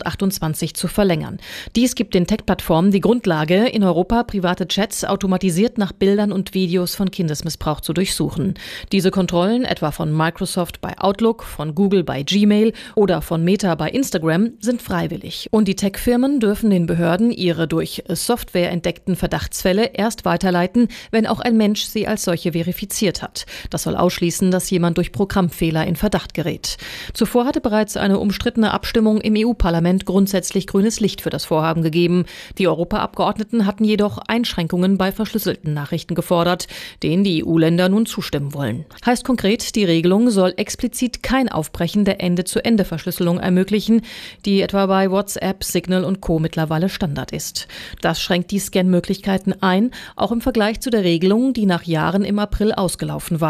2028 zu verlängern. Dies gibt den Tech-Plattformen die Grundlage, in Europa private Chats automatisiert nach Bildern und Videos von Kindesmissbrauch zu durchsuchen. Diese Kontrollen, etwa von Microsoft bei Outlook, von Google bei Gmail oder von Meta bei Instagram, sind freiwillig. Und die Tech-Firmen dürfen den Behörden ihre durch Software entdeckten Verdachtsfälle erst weiterleiten, wenn auch ein Mensch sie als solche verifiziert hat. Das soll ausschließen, dass jemand durch Programmfehler in Verdacht gerät. Zuvor hatte bereits eine umstrittene Abstimmung im EU-Parlament grundsätzlich grünes Licht für das Vorhaben gegeben. Die Europaabgeordneten hatten jedoch Einschränkungen bei verschlüsselten Nachrichten gefordert, denen die EU-Länder nun zustimmen wollen. Heißt konkret, die Regelung soll explizit kein Aufbrechen der Ende-zu-Ende-Verschlüsselung ermöglichen, die etwa bei WhatsApp, Signal und Co. mittlerweile Standard ist. Das schränkt die Scan-Möglichkeiten ein, auch im Vergleich zu der Regelung, die nach Jahren im April ausgelaufen war.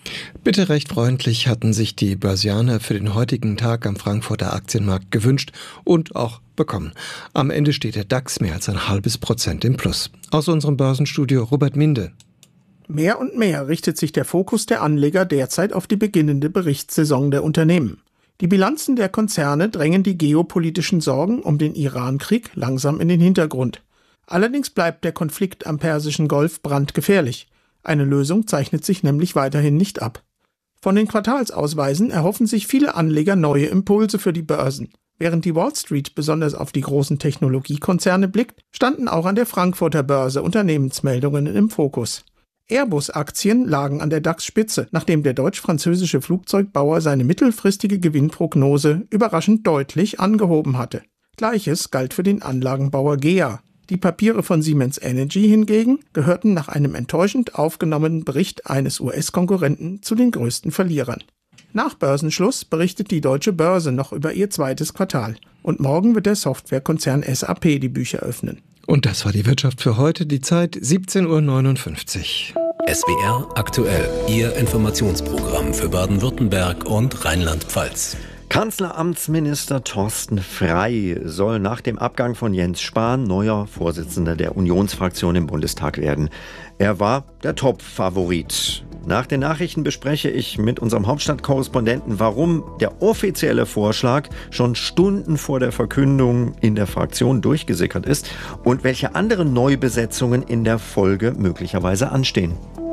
Bitte recht freundlich hatten sich die Börsianer für den heutigen Tag am Frankfurter Aktienmarkt gewünscht und auch bekommen. Am Ende steht der DAX mehr als 0,5% im Plus. Aus unserem Börsenstudio Robert Minde. Mehr und mehr richtet sich der Fokus der Anleger derzeit auf die beginnende Berichtssaison der Unternehmen. Die Bilanzen der Konzerne drängen die geopolitischen Sorgen um den Iran-Krieg langsam in den Hintergrund. Allerdings bleibt der Konflikt am Persischen Golf brandgefährlich. Eine Lösung zeichnet sich nämlich weiterhin nicht ab. Von den Quartalsausweisen erhoffen sich viele Anleger neue Impulse für die Börsen. Während die Wall Street besonders auf die großen Technologiekonzerne blickt, standen auch an der Frankfurter Börse Unternehmensmeldungen im Fokus. Airbus-Aktien lagen an der DAX-Spitze, nachdem der deutsch-französische Flugzeugbauer seine mittelfristige Gewinnprognose überraschend deutlich angehoben hatte. Gleiches galt für den Anlagenbauer GEA. Die Papiere von Siemens Energy hingegen gehörten nach einem enttäuschend aufgenommenen Bericht eines US-Konkurrenten zu den größten Verlierern. Nach Börsenschluss berichtet die Deutsche Börse noch über ihr zweites Quartal. Und morgen wird der Softwarekonzern SAP die Bücher öffnen. Und das war die Wirtschaft für heute, die Zeit 17:59 Uhr. SWR aktuell, Ihr Informationsprogramm für Baden-Württemberg und Rheinland-Pfalz. Kanzleramtsminister Thorsten Frey soll nach dem Abgang von Jens Spahn neuer Vorsitzender der Unionsfraktion im Bundestag werden. Er war der Top-Favorit. Nach den Nachrichten bespreche ich mit unserem Hauptstadtkorrespondenten, warum der offizielle Vorschlag schon Stunden vor der Verkündung in der Fraktion durchgesickert ist und welche anderen Neubesetzungen in der Folge möglicherweise anstehen.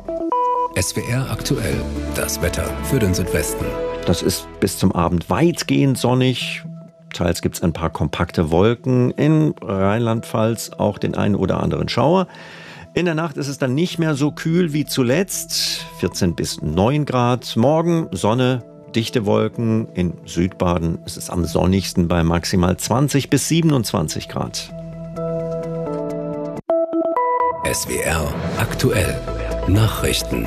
SWR aktuell, das Wetter für den Südwesten. Das ist bis zum Abend weitgehend sonnig. Teils gibt es ein paar kompakte Wolken. In Rheinland-Pfalz auch den einen oder anderen Schauer. In der Nacht ist es dann nicht mehr so kühl wie zuletzt. 14 bis 9 Grad. Morgen Sonne, dichte Wolken. In Südbaden ist es am sonnigsten bei maximal 20 bis 27 Grad. SWR aktuell. Nachrichten.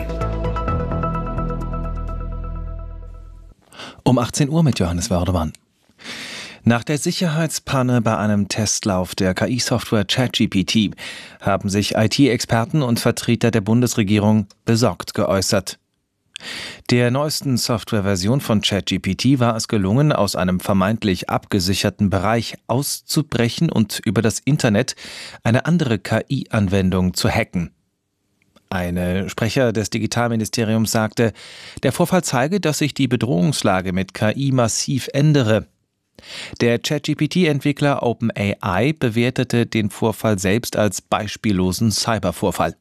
Um 18 Uhr mit Johannes Wördemann. Nach der Sicherheitspanne bei einem Testlauf der KI-Software ChatGPT haben sich IT-Experten und Vertreter der Bundesregierung besorgt geäußert. Der neuesten Softwareversion von ChatGPT war es gelungen, aus einem vermeintlich abgesicherten Bereich auszubrechen und über das Internet eine andere KI-Anwendung zu hacken. Ein Sprecher des Digitalministeriums sagte, der Vorfall zeige, dass sich die Bedrohungslage mit KI massiv ändere. Der ChatGPT-Entwickler OpenAI bewertete den Vorfall selbst als beispiellosen Cybervorfall.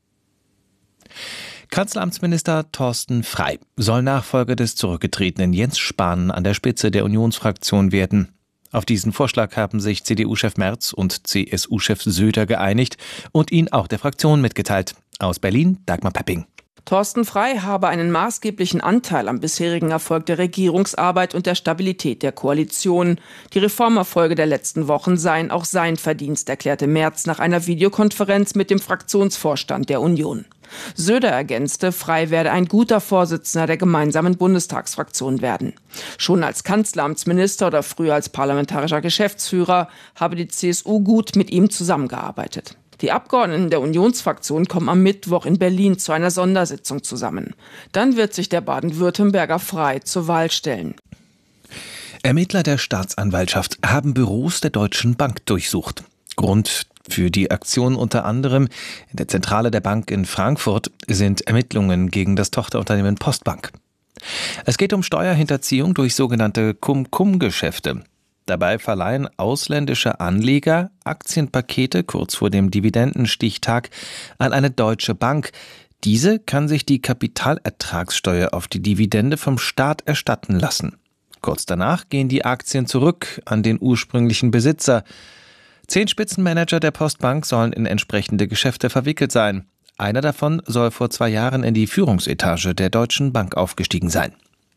Kanzleramtsminister Thorsten Frey soll Nachfolger des zurückgetretenen Jens Spahn an der Spitze der Unionsfraktion werden. Auf diesen Vorschlag haben sich CDU-Chef Merz und CSU-Chef Söder geeinigt und ihn auch der Fraktion mitgeteilt. Aus Berlin, Dagmar Pepping. Thorsten Frey habe einen maßgeblichen Anteil am bisherigen Erfolg der Regierungsarbeit und der Stabilität der Koalition. Die Reformerfolge der letzten Wochen seien auch sein Verdienst, erklärte Merz nach einer Videokonferenz mit dem Fraktionsvorstand der Union. Söder ergänzte, Frey werde ein guter Vorsitzender der gemeinsamen Bundestagsfraktion werden. Schon als Kanzleramtsminister oder früher als parlamentarischer Geschäftsführer habe die CSU gut mit ihm zusammengearbeitet. Die Abgeordneten der Unionsfraktion kommen am Mittwoch in Berlin zu einer Sondersitzung zusammen. Dann wird sich der Baden-Württemberger Frey zur Wahl stellen. Ermittler der Staatsanwaltschaft haben Büros der Deutschen Bank durchsucht. Grund für die Aktion unter anderem in der Zentrale der Bank in Frankfurt sind Ermittlungen gegen das Tochterunternehmen Postbank. Es geht um Steuerhinterziehung durch sogenannte Cum-Cum-Geschäfte. Dabei verleihen ausländische Anleger Aktienpakete kurz vor dem Dividendenstichtag an eine deutsche Bank. Diese kann sich die Kapitalertragssteuer auf die Dividende vom Staat erstatten lassen. Kurz danach gehen die Aktien zurück an den ursprünglichen Besitzer. 10 Spitzenmanager der Postbank sollen in entsprechende Geschäfte verwickelt sein. Einer davon soll vor 2 Jahren in die Führungsetage der Deutschen Bank aufgestiegen sein.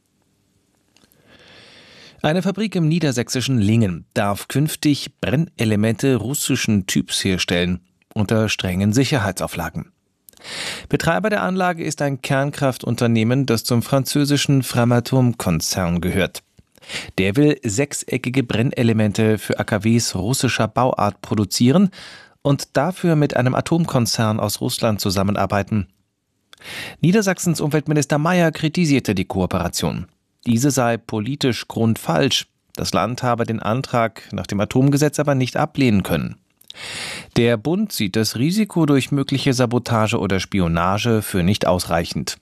Eine Fabrik im niedersächsischen Lingen darf künftig Brennelemente russischen Typs herstellen, unter strengen Sicherheitsauflagen. Betreiber der Anlage ist ein Kernkraftunternehmen, das zum französischen Framatome-Konzern gehört. Der will 6-eckige Brennelemente für AKWs russischer Bauart produzieren und dafür mit einem Atomkonzern aus Russland zusammenarbeiten. Niedersachsens Umweltminister Mayer kritisierte die Kooperation. Diese sei politisch grundfalsch. Das Land habe den Antrag nach dem Atomgesetz aber nicht ablehnen können. Der Bund sieht das Risiko durch mögliche Sabotage oder Spionage für nicht ausreichend.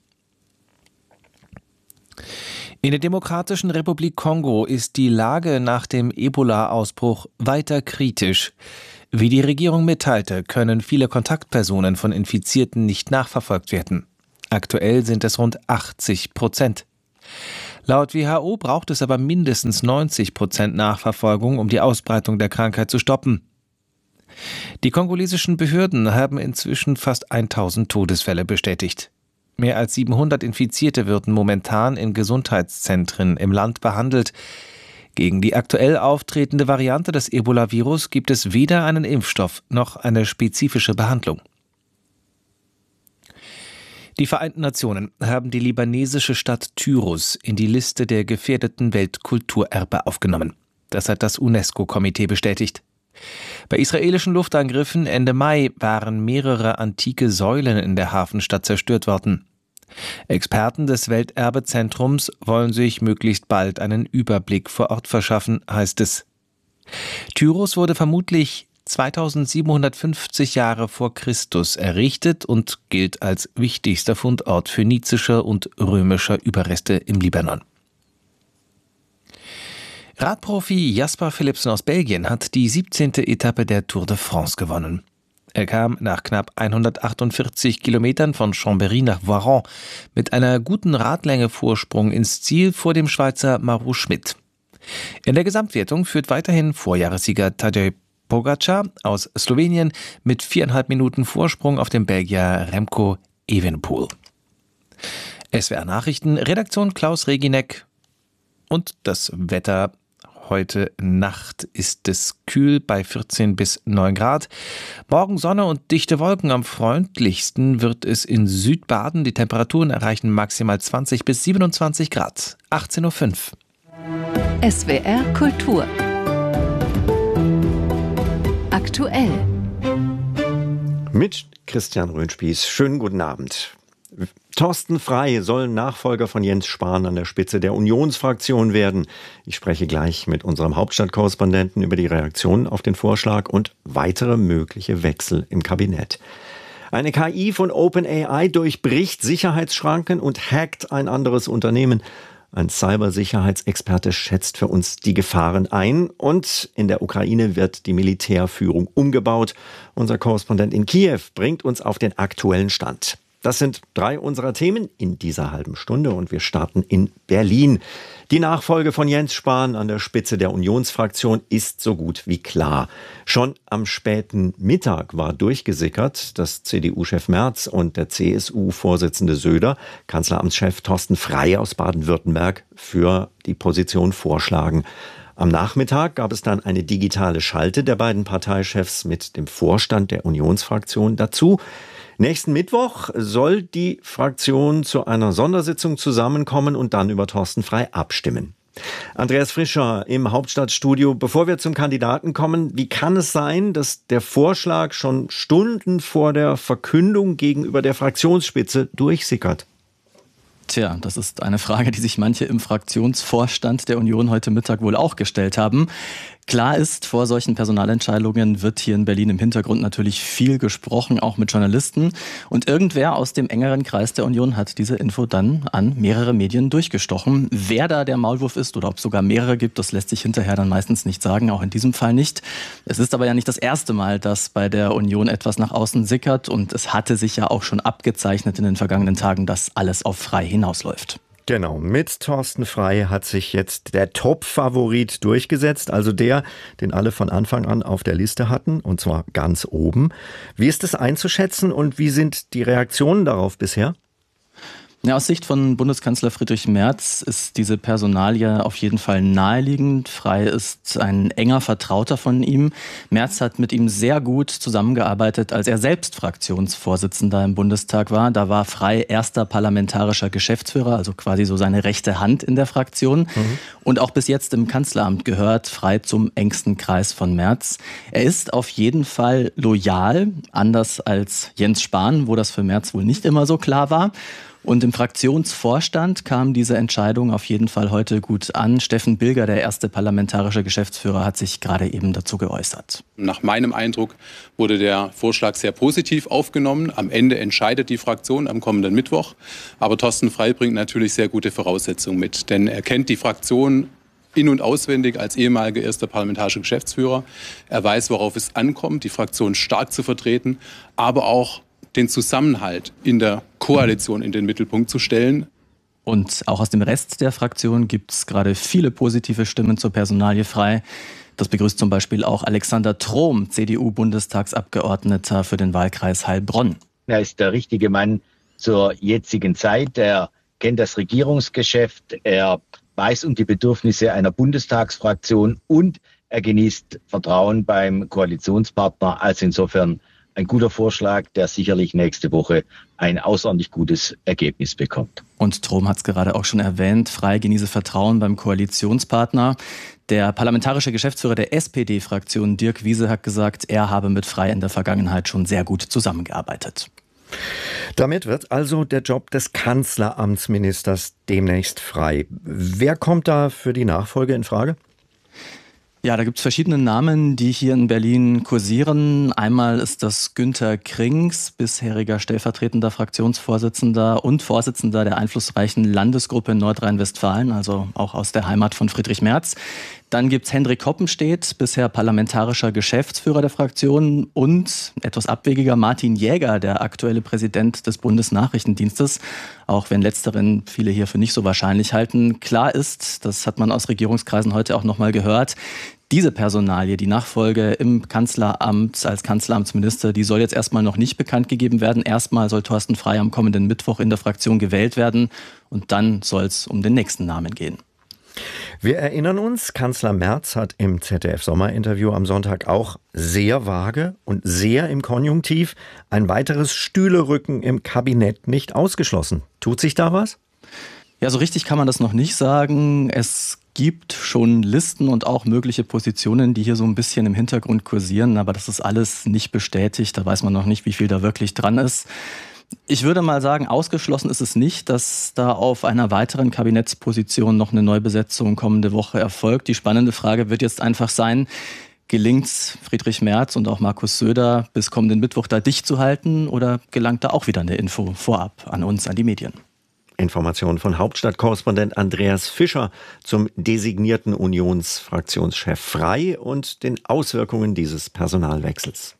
In der Demokratischen Republik Kongo ist die Lage nach dem Ebola-Ausbruch weiter kritisch. Wie die Regierung mitteilte, können viele Kontaktpersonen von Infizierten nicht nachverfolgt werden. Aktuell sind es rund 80%. Laut WHO braucht es aber mindestens 90% Nachverfolgung, um die Ausbreitung der Krankheit zu stoppen. Die kongolesischen Behörden haben inzwischen fast 1000 Todesfälle bestätigt. Mehr als 700 Infizierte werden momentan in Gesundheitszentren im Land behandelt. Gegen die aktuell auftretende Variante des Ebola-Virus gibt es weder einen Impfstoff noch eine spezifische Behandlung. Die Vereinten Nationen haben die libanesische Stadt Tyros in die Liste der gefährdeten Weltkulturerbe aufgenommen. Das hat das UNESCO-Komitee bestätigt. Bei israelischen Luftangriffen Ende Mai waren mehrere antike Säulen in der Hafenstadt zerstört worden. Experten des Welterbezentrums wollen sich möglichst bald einen Überblick vor Ort verschaffen, heißt es. Tyros wurde vermutlich 2750 Jahre vor Christus errichtet und gilt als wichtigster Fundort phönizischer und römischer Überreste im Libanon. Radprofi Jasper Philipsen aus Belgien hat die 17. Etappe der Tour de France gewonnen. Er kam nach knapp 148 Kilometern von Chambéry nach Voiron mit einer guten Radlänge Vorsprung ins Ziel vor dem Schweizer Mauro Schmid. In der Gesamtwertung führt weiterhin Vorjahressieger Tadej Pogačar aus Slowenien mit 4,5 Minuten Vorsprung auf dem Belgier Remco Evenepoel. SWR Nachrichten, Redaktion Klaus Regineck und das Wetter. Heute Nacht ist es kühl bei 14 bis 9 Grad. Morgen Sonne und dichte Wolken. Am freundlichsten wird es in Südbaden. Die Temperaturen erreichen maximal 20 bis 27 Grad. 18:05 Uhr. SWR Kultur. Aktuell. Mit Christian Röhnspieß. Schönen guten Abend. Thorsten Frey soll Nachfolger von Jens Spahn an der Spitze der Unionsfraktion werden. Ich spreche gleich mit unserem Hauptstadtkorrespondenten über die Reaktionen auf den Vorschlag und weitere mögliche Wechsel im Kabinett. Eine KI von OpenAI durchbricht Sicherheitsschranken und hackt ein anderes Unternehmen. Ein Cybersicherheitsexperte schätzt für uns die Gefahren ein. Und in der Ukraine wird die Militärführung umgebaut. Unser Korrespondent in Kiew bringt uns auf den aktuellen Stand. Das sind 3 unserer Themen in dieser halben Stunde und wir starten in Berlin. Die Nachfolge von Jens Spahn an der Spitze der Unionsfraktion ist so gut wie klar. Schon am späten Mittag war durchgesickert, dass CDU-Chef Merz und der CSU-Vorsitzende Söder Kanzleramtschef Thorsten Frey aus Baden-Württemberg für die Position vorschlagen. Am Nachmittag gab es dann eine digitale Schalte der beiden Parteichefs mit dem Vorstand der Unionsfraktion dazu. Nächsten Mittwoch soll die Fraktion zu einer Sondersitzung zusammenkommen und dann über Thorsten Frey abstimmen. Andreas Frischer im Hauptstadtstudio. Bevor wir zum Kandidaten kommen, wie kann es sein, dass der Vorschlag schon Stunden vor der Verkündung gegenüber der Fraktionsspitze durchsickert? Tja, das ist eine Frage, die sich manche im Fraktionsvorstand der Union heute Mittag wohl auch gestellt haben. Klar ist, vor solchen Personalentscheidungen wird hier in Berlin im Hintergrund natürlich viel gesprochen, auch mit Journalisten. Und irgendwer aus dem engeren Kreis der Union hat diese Info dann an mehrere Medien durchgestochen. Wer da der Maulwurf ist oder ob es sogar mehrere gibt, das lässt sich hinterher dann meistens nicht sagen, auch in diesem Fall nicht. Es ist aber ja nicht das erste Mal, dass bei der Union etwas nach außen sickert. Und es hatte sich ja auch schon abgezeichnet in den vergangenen Tagen, dass alles auf Frey hinausläuft. Genau, mit Thorsten Frey hat sich jetzt der Top-Favorit durchgesetzt, also der, den alle von Anfang an auf der Liste hatten, und zwar ganz oben. Wie ist es einzuschätzen und wie sind die Reaktionen darauf bisher? Ja, aus Sicht von Bundeskanzler Friedrich Merz ist diese Personalie auf jeden Fall naheliegend. Frey ist ein enger Vertrauter von ihm. Merz hat mit ihm sehr gut zusammengearbeitet, als er selbst Fraktionsvorsitzender im Bundestag war. Da war Frey erster parlamentarischer Geschäftsführer, also quasi so seine rechte Hand in der Fraktion. Und auch bis jetzt im Kanzleramt gehört Frey zum engsten Kreis von Merz. Er ist auf jeden Fall loyal, anders als Jens Spahn, wo das für Merz wohl nicht immer so klar war. Und im Fraktionsvorstand kam diese Entscheidung auf jeden Fall heute gut an. Steffen Bilger, der erste parlamentarische Geschäftsführer, hat sich gerade eben dazu geäußert. Nach meinem Eindruck wurde der Vorschlag sehr positiv aufgenommen. Am Ende entscheidet die Fraktion am kommenden Mittwoch. Aber Thorsten Frey bringt natürlich sehr gute Voraussetzungen mit. Denn er kennt die Fraktion in- und auswendig als ehemaliger erster parlamentarischer Geschäftsführer. Er weiß, worauf es ankommt, die Fraktion stark zu vertreten, aber auch den Zusammenhalt in der Koalition in den Mittelpunkt zu stellen. Und auch aus dem Rest der Fraktion gibt es gerade viele positive Stimmen zur Personalie Frey. Das begrüßt zum Beispiel auch Alexander Trom, CDU-Bundestagsabgeordneter für den Wahlkreis Heilbronn. Er ist der richtige Mann zur jetzigen Zeit. Er kennt das Regierungsgeschäft, er weiß um die Bedürfnisse einer Bundestagsfraktion und er genießt Vertrauen beim Koalitionspartner. Also insofern ein guter Vorschlag, der sicherlich nächste Woche ein außerordentlich gutes Ergebnis bekommt. Und Trom hat es gerade auch schon erwähnt, Frey genieße Vertrauen beim Koalitionspartner. Der parlamentarische Geschäftsführer der SPD-Fraktion, Dirk Wiese, hat gesagt, er habe mit Frey in der Vergangenheit schon sehr gut zusammengearbeitet. Damit wird also der Job des Kanzleramtsministers demnächst frei. Wer kommt da für die Nachfolge in Frage? Ja, da gibt es verschiedene Namen, die hier in Berlin kursieren. Einmal ist das Günter Krings, bisheriger stellvertretender Fraktionsvorsitzender und Vorsitzender der einflussreichen Landesgruppe Nordrhein-Westfalen, also auch aus der Heimat von Friedrich Merz. Dann gibt es Hendrik Hoppenstedt, bisher parlamentarischer Geschäftsführer der Fraktion, und etwas abwegiger Martin Jäger, der aktuelle Präsident des Bundesnachrichtendienstes, auch wenn letzteren viele hier für nicht so wahrscheinlich halten. Klar ist, das hat man aus Regierungskreisen heute auch nochmal gehört, diese Personalie, die Nachfolge im Kanzleramt als Kanzleramtsminister, die soll jetzt erstmal noch nicht bekannt gegeben werden. Erstmal soll Thorsten Frey am kommenden Mittwoch in der Fraktion gewählt werden und dann soll es um den nächsten Namen gehen. Wir erinnern uns, Kanzler Merz hat im ZDF-Sommerinterview am Sonntag auch sehr vage und sehr im Konjunktiv ein weiteres Stühlerücken im Kabinett nicht ausgeschlossen. Tut sich da was? Ja, so richtig kann man das noch nicht sagen. Es gibt schon Listen und auch mögliche Positionen, die hier so ein bisschen im Hintergrund kursieren, aber das ist alles nicht bestätigt. Da weiß man noch nicht, wie viel da wirklich dran ist. Ich würde mal sagen, ausgeschlossen ist es nicht, dass da auf einer weiteren Kabinettsposition noch eine Neubesetzung kommende Woche erfolgt. Die spannende Frage wird jetzt einfach sein, gelingt es Friedrich Merz und auch Markus Söder bis kommenden Mittwoch da dicht zu halten oder gelangt da auch wieder eine Info vorab an uns, an die Medien? Informationen von Hauptstadtkorrespondent Andreas Fischer zum designierten Unionsfraktionschef Frey und den Auswirkungen dieses Personalwechsels.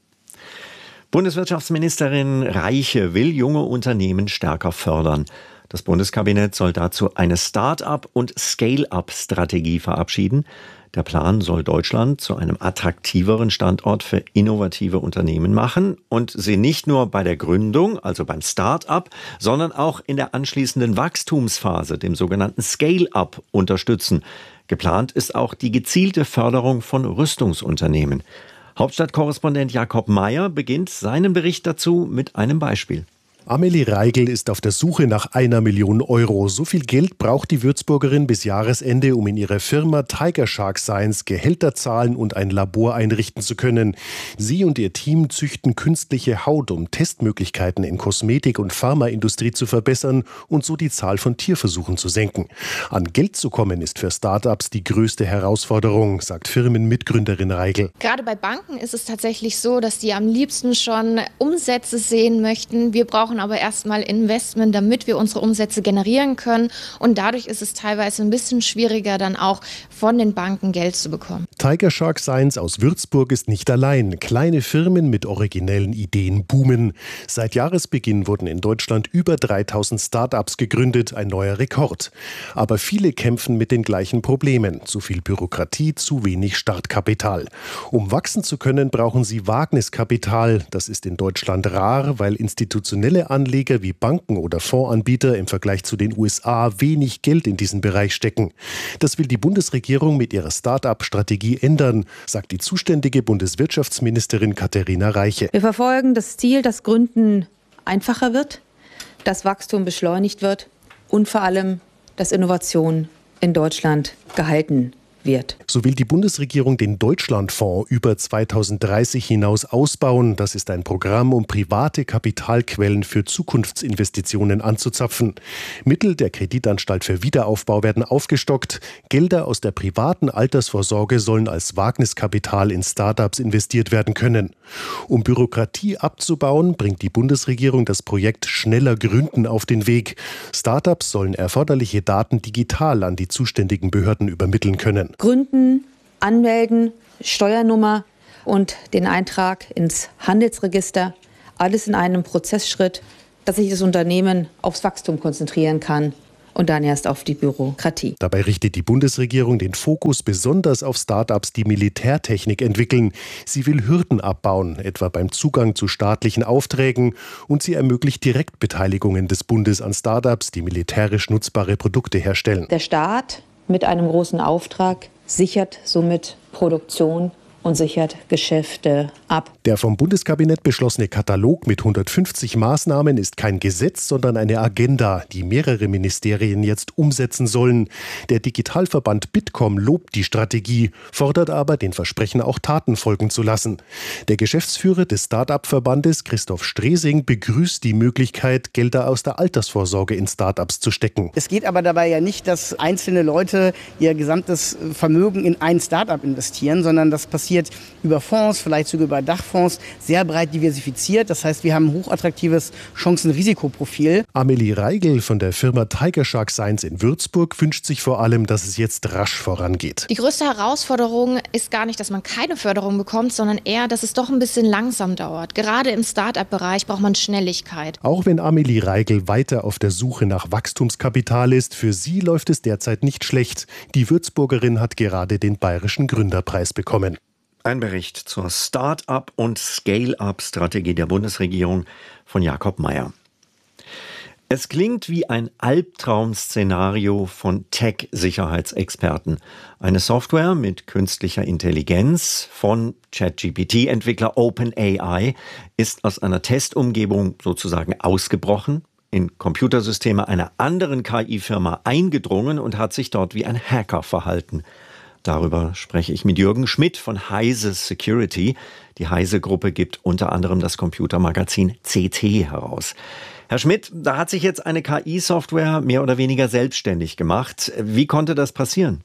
Bundeswirtschaftsministerin Reiche will junge Unternehmen stärker fördern. Das Bundeskabinett soll dazu eine Start-up- und Scale-up-Strategie verabschieden. Der Plan soll Deutschland zu einem attraktiveren Standort für innovative Unternehmen machen und sie nicht nur bei der Gründung, also beim Start-up, sondern auch in der anschließenden Wachstumsphase, dem sogenannten Scale-up, unterstützen. Geplant ist auch die gezielte Förderung von Rüstungsunternehmen. Hauptstadtkorrespondent Jakob Meyer beginnt seinen Bericht dazu mit einem Beispiel. Amelie Reigl ist auf der Suche nach 1 Million Euro. So viel Geld braucht die Würzburgerin bis Jahresende, um in ihrer Firma Tiger Shark Science Gehälter zahlen und ein Labor einrichten zu können. Sie und ihr Team züchten künstliche Haut, um Testmöglichkeiten in Kosmetik- und Pharmaindustrie zu verbessern und so die Zahl von Tierversuchen zu senken. An Geld zu kommen ist für Startups die größte Herausforderung, sagt Firmenmitgründerin Reigl. Gerade bei Banken ist es tatsächlich so, dass die am liebsten schon Umsätze sehen möchten. Wir brauchen aber erstmal Investment, damit wir unsere Umsätze generieren können. Und dadurch ist es teilweise ein bisschen schwieriger, dann auch von den Banken Geld zu bekommen. Tiger Shark Science aus Würzburg ist nicht allein. Kleine Firmen mit originellen Ideen boomen. Seit Jahresbeginn wurden in Deutschland über 3000 Start-ups gegründet, ein neuer Rekord. Aber viele kämpfen mit den gleichen Problemen. Zu viel Bürokratie, zu wenig Startkapital. Um wachsen zu können, brauchen sie Wagniskapital. Das ist in Deutschland rar, weil institutionelle Anleger wie Banken oder Fondsanbieter im Vergleich zu den USA wenig Geld in diesen Bereich stecken. Das will die Bundesregierung mit ihrer Start-up-Strategie ändern, sagt die zuständige Bundeswirtschaftsministerin Katharina Reiche. Wir verfolgen das Ziel, dass Gründen einfacher wird, dass Wachstum beschleunigt wird und vor allem, dass Innovation in Deutschland gehalten wird. So will die Bundesregierung den Deutschlandfonds über 2030 hinaus ausbauen. Das ist ein Programm, um private Kapitalquellen für Zukunftsinvestitionen anzuzapfen. Mittel der Kreditanstalt für Wiederaufbau werden aufgestockt. Gelder aus der privaten Altersvorsorge sollen als Wagniskapital in Startups investiert werden können. Um Bürokratie abzubauen, bringt die Bundesregierung das Projekt Schneller Gründen auf den Weg. Startups sollen erforderliche Daten digital an die zuständigen Behörden übermitteln können. Gründen, anmelden, Steuernummer und den Eintrag ins Handelsregister. Alles in einem Prozessschritt, dass sich das Unternehmen aufs Wachstum konzentrieren kann und dann erst auf die Bürokratie. Dabei richtet die Bundesregierung den Fokus besonders auf Start-ups, die Militärtechnik entwickeln. Sie will Hürden abbauen, etwa beim Zugang zu staatlichen Aufträgen, und sie ermöglicht Direktbeteiligungen des Bundes an Start-ups, die militärisch nutzbare Produkte herstellen. Der Staat mit einem großen Auftrag sichert somit Produktion und sichert Geschäfte ab. Der vom Bundeskabinett beschlossene Katalog mit 150 Maßnahmen ist kein Gesetz, sondern eine Agenda, die mehrere Ministerien jetzt umsetzen sollen. Der Digitalverband Bitkom lobt die Strategie, fordert aber, den Versprechen auch Taten folgen zu lassen. Der Geschäftsführer des Start-up-Verbandes, Christoph Stresing, begrüßt die Möglichkeit, Gelder aus der Altersvorsorge in Start-ups zu stecken. Es geht aber dabei ja nicht, dass einzelne Leute ihr gesamtes Vermögen in ein Start-up investieren, sondern das passiert über Fonds, vielleicht sogar über Dachfonds, sehr breit diversifiziert. Das heißt, wir haben ein hochattraktives Chancen-Risikoprofil. Amelie Reigel von der Firma Tiger Shark Science in Würzburg wünscht sich vor allem, dass es jetzt rasch vorangeht. Die größte Herausforderung ist gar nicht, dass man keine Förderung bekommt, sondern eher, dass es doch ein bisschen langsam dauert. Gerade im Start-up-Bereich braucht man Schnelligkeit. Auch wenn Amelie Reigel weiter auf der Suche nach Wachstumskapital ist, für sie läuft es derzeit nicht schlecht. Die Würzburgerin hat gerade den Bayerischen Gründerpreis bekommen. Ein Bericht zur Start-up- und Scale-up-Strategie der Bundesregierung von Jakob Meyer. Es klingt wie ein Albtraum-Szenario von Tech-Sicherheitsexperten. Eine Software mit künstlicher Intelligenz von ChatGPT-Entwickler OpenAI ist aus einer Testumgebung sozusagen ausgebrochen, in Computersysteme einer anderen KI-Firma eingedrungen und hat sich dort wie ein Hacker verhalten. Darüber spreche ich mit Jürgen Schmidt von Heise Security. Die Heise-Gruppe gibt unter anderem das Computermagazin CT heraus. Herr Schmidt, da hat sich jetzt eine KI-Software mehr oder weniger selbstständig gemacht. Wie konnte das passieren?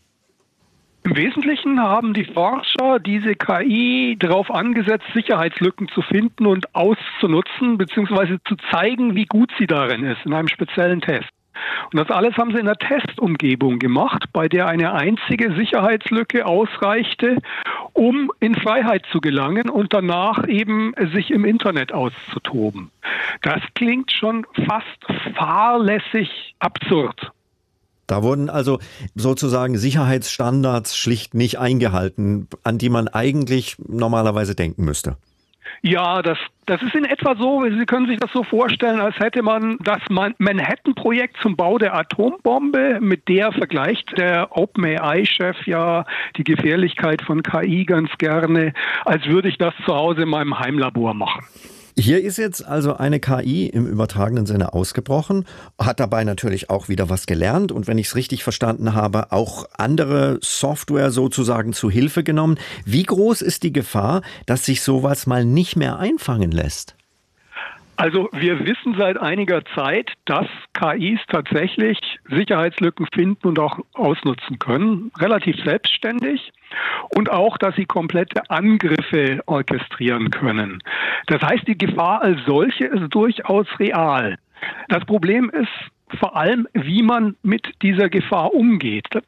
Im Wesentlichen haben die Forscher diese KI darauf angesetzt, Sicherheitslücken zu finden und auszunutzen, beziehungsweise zu zeigen, wie gut sie darin ist, in einem speziellen Test. Und das alles haben sie in einer Testumgebung gemacht, bei der eine einzige Sicherheitslücke ausreichte, um in Freiheit zu gelangen und danach eben sich im Internet auszutoben. Das klingt schon fast fahrlässig absurd. Da wurden also sozusagen Sicherheitsstandards schlicht nicht eingehalten, an die man eigentlich normalerweise denken müsste. Ja, das ist in etwa so, Sie können sich das so vorstellen, als hätte man das Manhattan-Projekt zum Bau der Atombombe, mit der vergleicht der OpenAI-Chef ja die Gefährlichkeit von KI ganz gerne, als würde ich das zu Hause in meinem Heimlabor machen. Hier ist jetzt also eine KI im übertragenen Sinne ausgebrochen, hat dabei natürlich auch wieder was gelernt und wenn ich es richtig verstanden habe, auch andere Software sozusagen zu Hilfe genommen. Wie groß ist die Gefahr, dass sich sowas mal nicht mehr einfangen lässt? Also wir wissen seit einiger Zeit, dass KIs tatsächlich Sicherheitslücken finden und auch ausnutzen können, relativ selbstständig, und auch, dass sie komplette Angriffe orchestrieren können. Das heißt, die Gefahr als solche ist durchaus real. Das Problem ist vor allem, wie man mit dieser Gefahr umgeht. Denn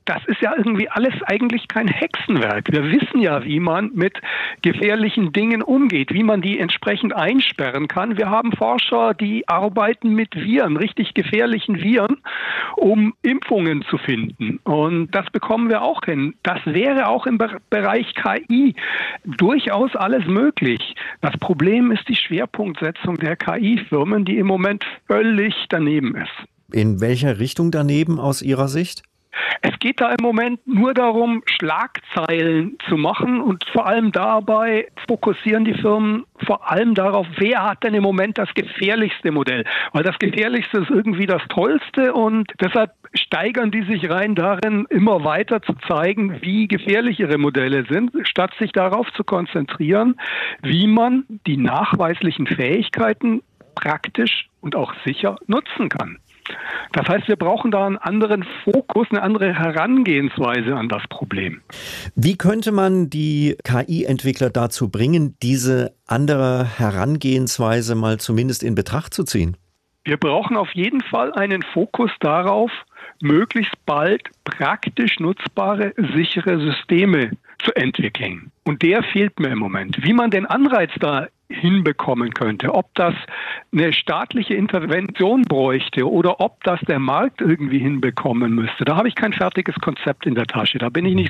das ist ja irgendwie alles eigentlich kein Hexenwerk. Wir wissen ja, wie man mit gefährlichen Dingen umgeht, wie man die entsprechend einsperren kann. Wir haben Forscher, die arbeiten mit Viren, richtig gefährlichen Viren, um Impfungen zu finden. Und das bekommen wir auch hin. Das wäre auch im Bereich KI durchaus alles möglich. Das Problem ist die Schwerpunktsetzung der KI-Firmen, die im Moment völlig daneben ist. In welcher Richtung daneben aus Ihrer Sicht? Es geht da im Moment nur darum, Schlagzeilen zu machen und vor allem dabei fokussieren die Firmen vor allem darauf, wer hat denn im Moment das gefährlichste Modell. Weil das gefährlichste ist irgendwie das tollste und deshalb steigern die sich rein darin, immer weiter zu zeigen, wie gefährlich ihre Modelle sind, statt sich darauf zu konzentrieren, wie man die nachweislichen Fähigkeiten praktisch und auch sicher nutzen kann. Das heißt, wir brauchen da einen anderen Fokus, eine andere Herangehensweise an das Problem. Wie könnte man die KI-Entwickler dazu bringen, diese andere Herangehensweise mal zumindest in Betracht zu ziehen? Wir brauchen auf jeden Fall einen Fokus darauf, möglichst bald praktisch nutzbare, sichere Systeme zu entwickeln. Und der fehlt mir im Moment. Wie man den Anreiz da hinbekommen könnte, ob das eine staatliche Intervention bräuchte oder ob das der Markt irgendwie hinbekommen müsste. Da habe ich kein fertiges Konzept in der Tasche. Da bin ich nicht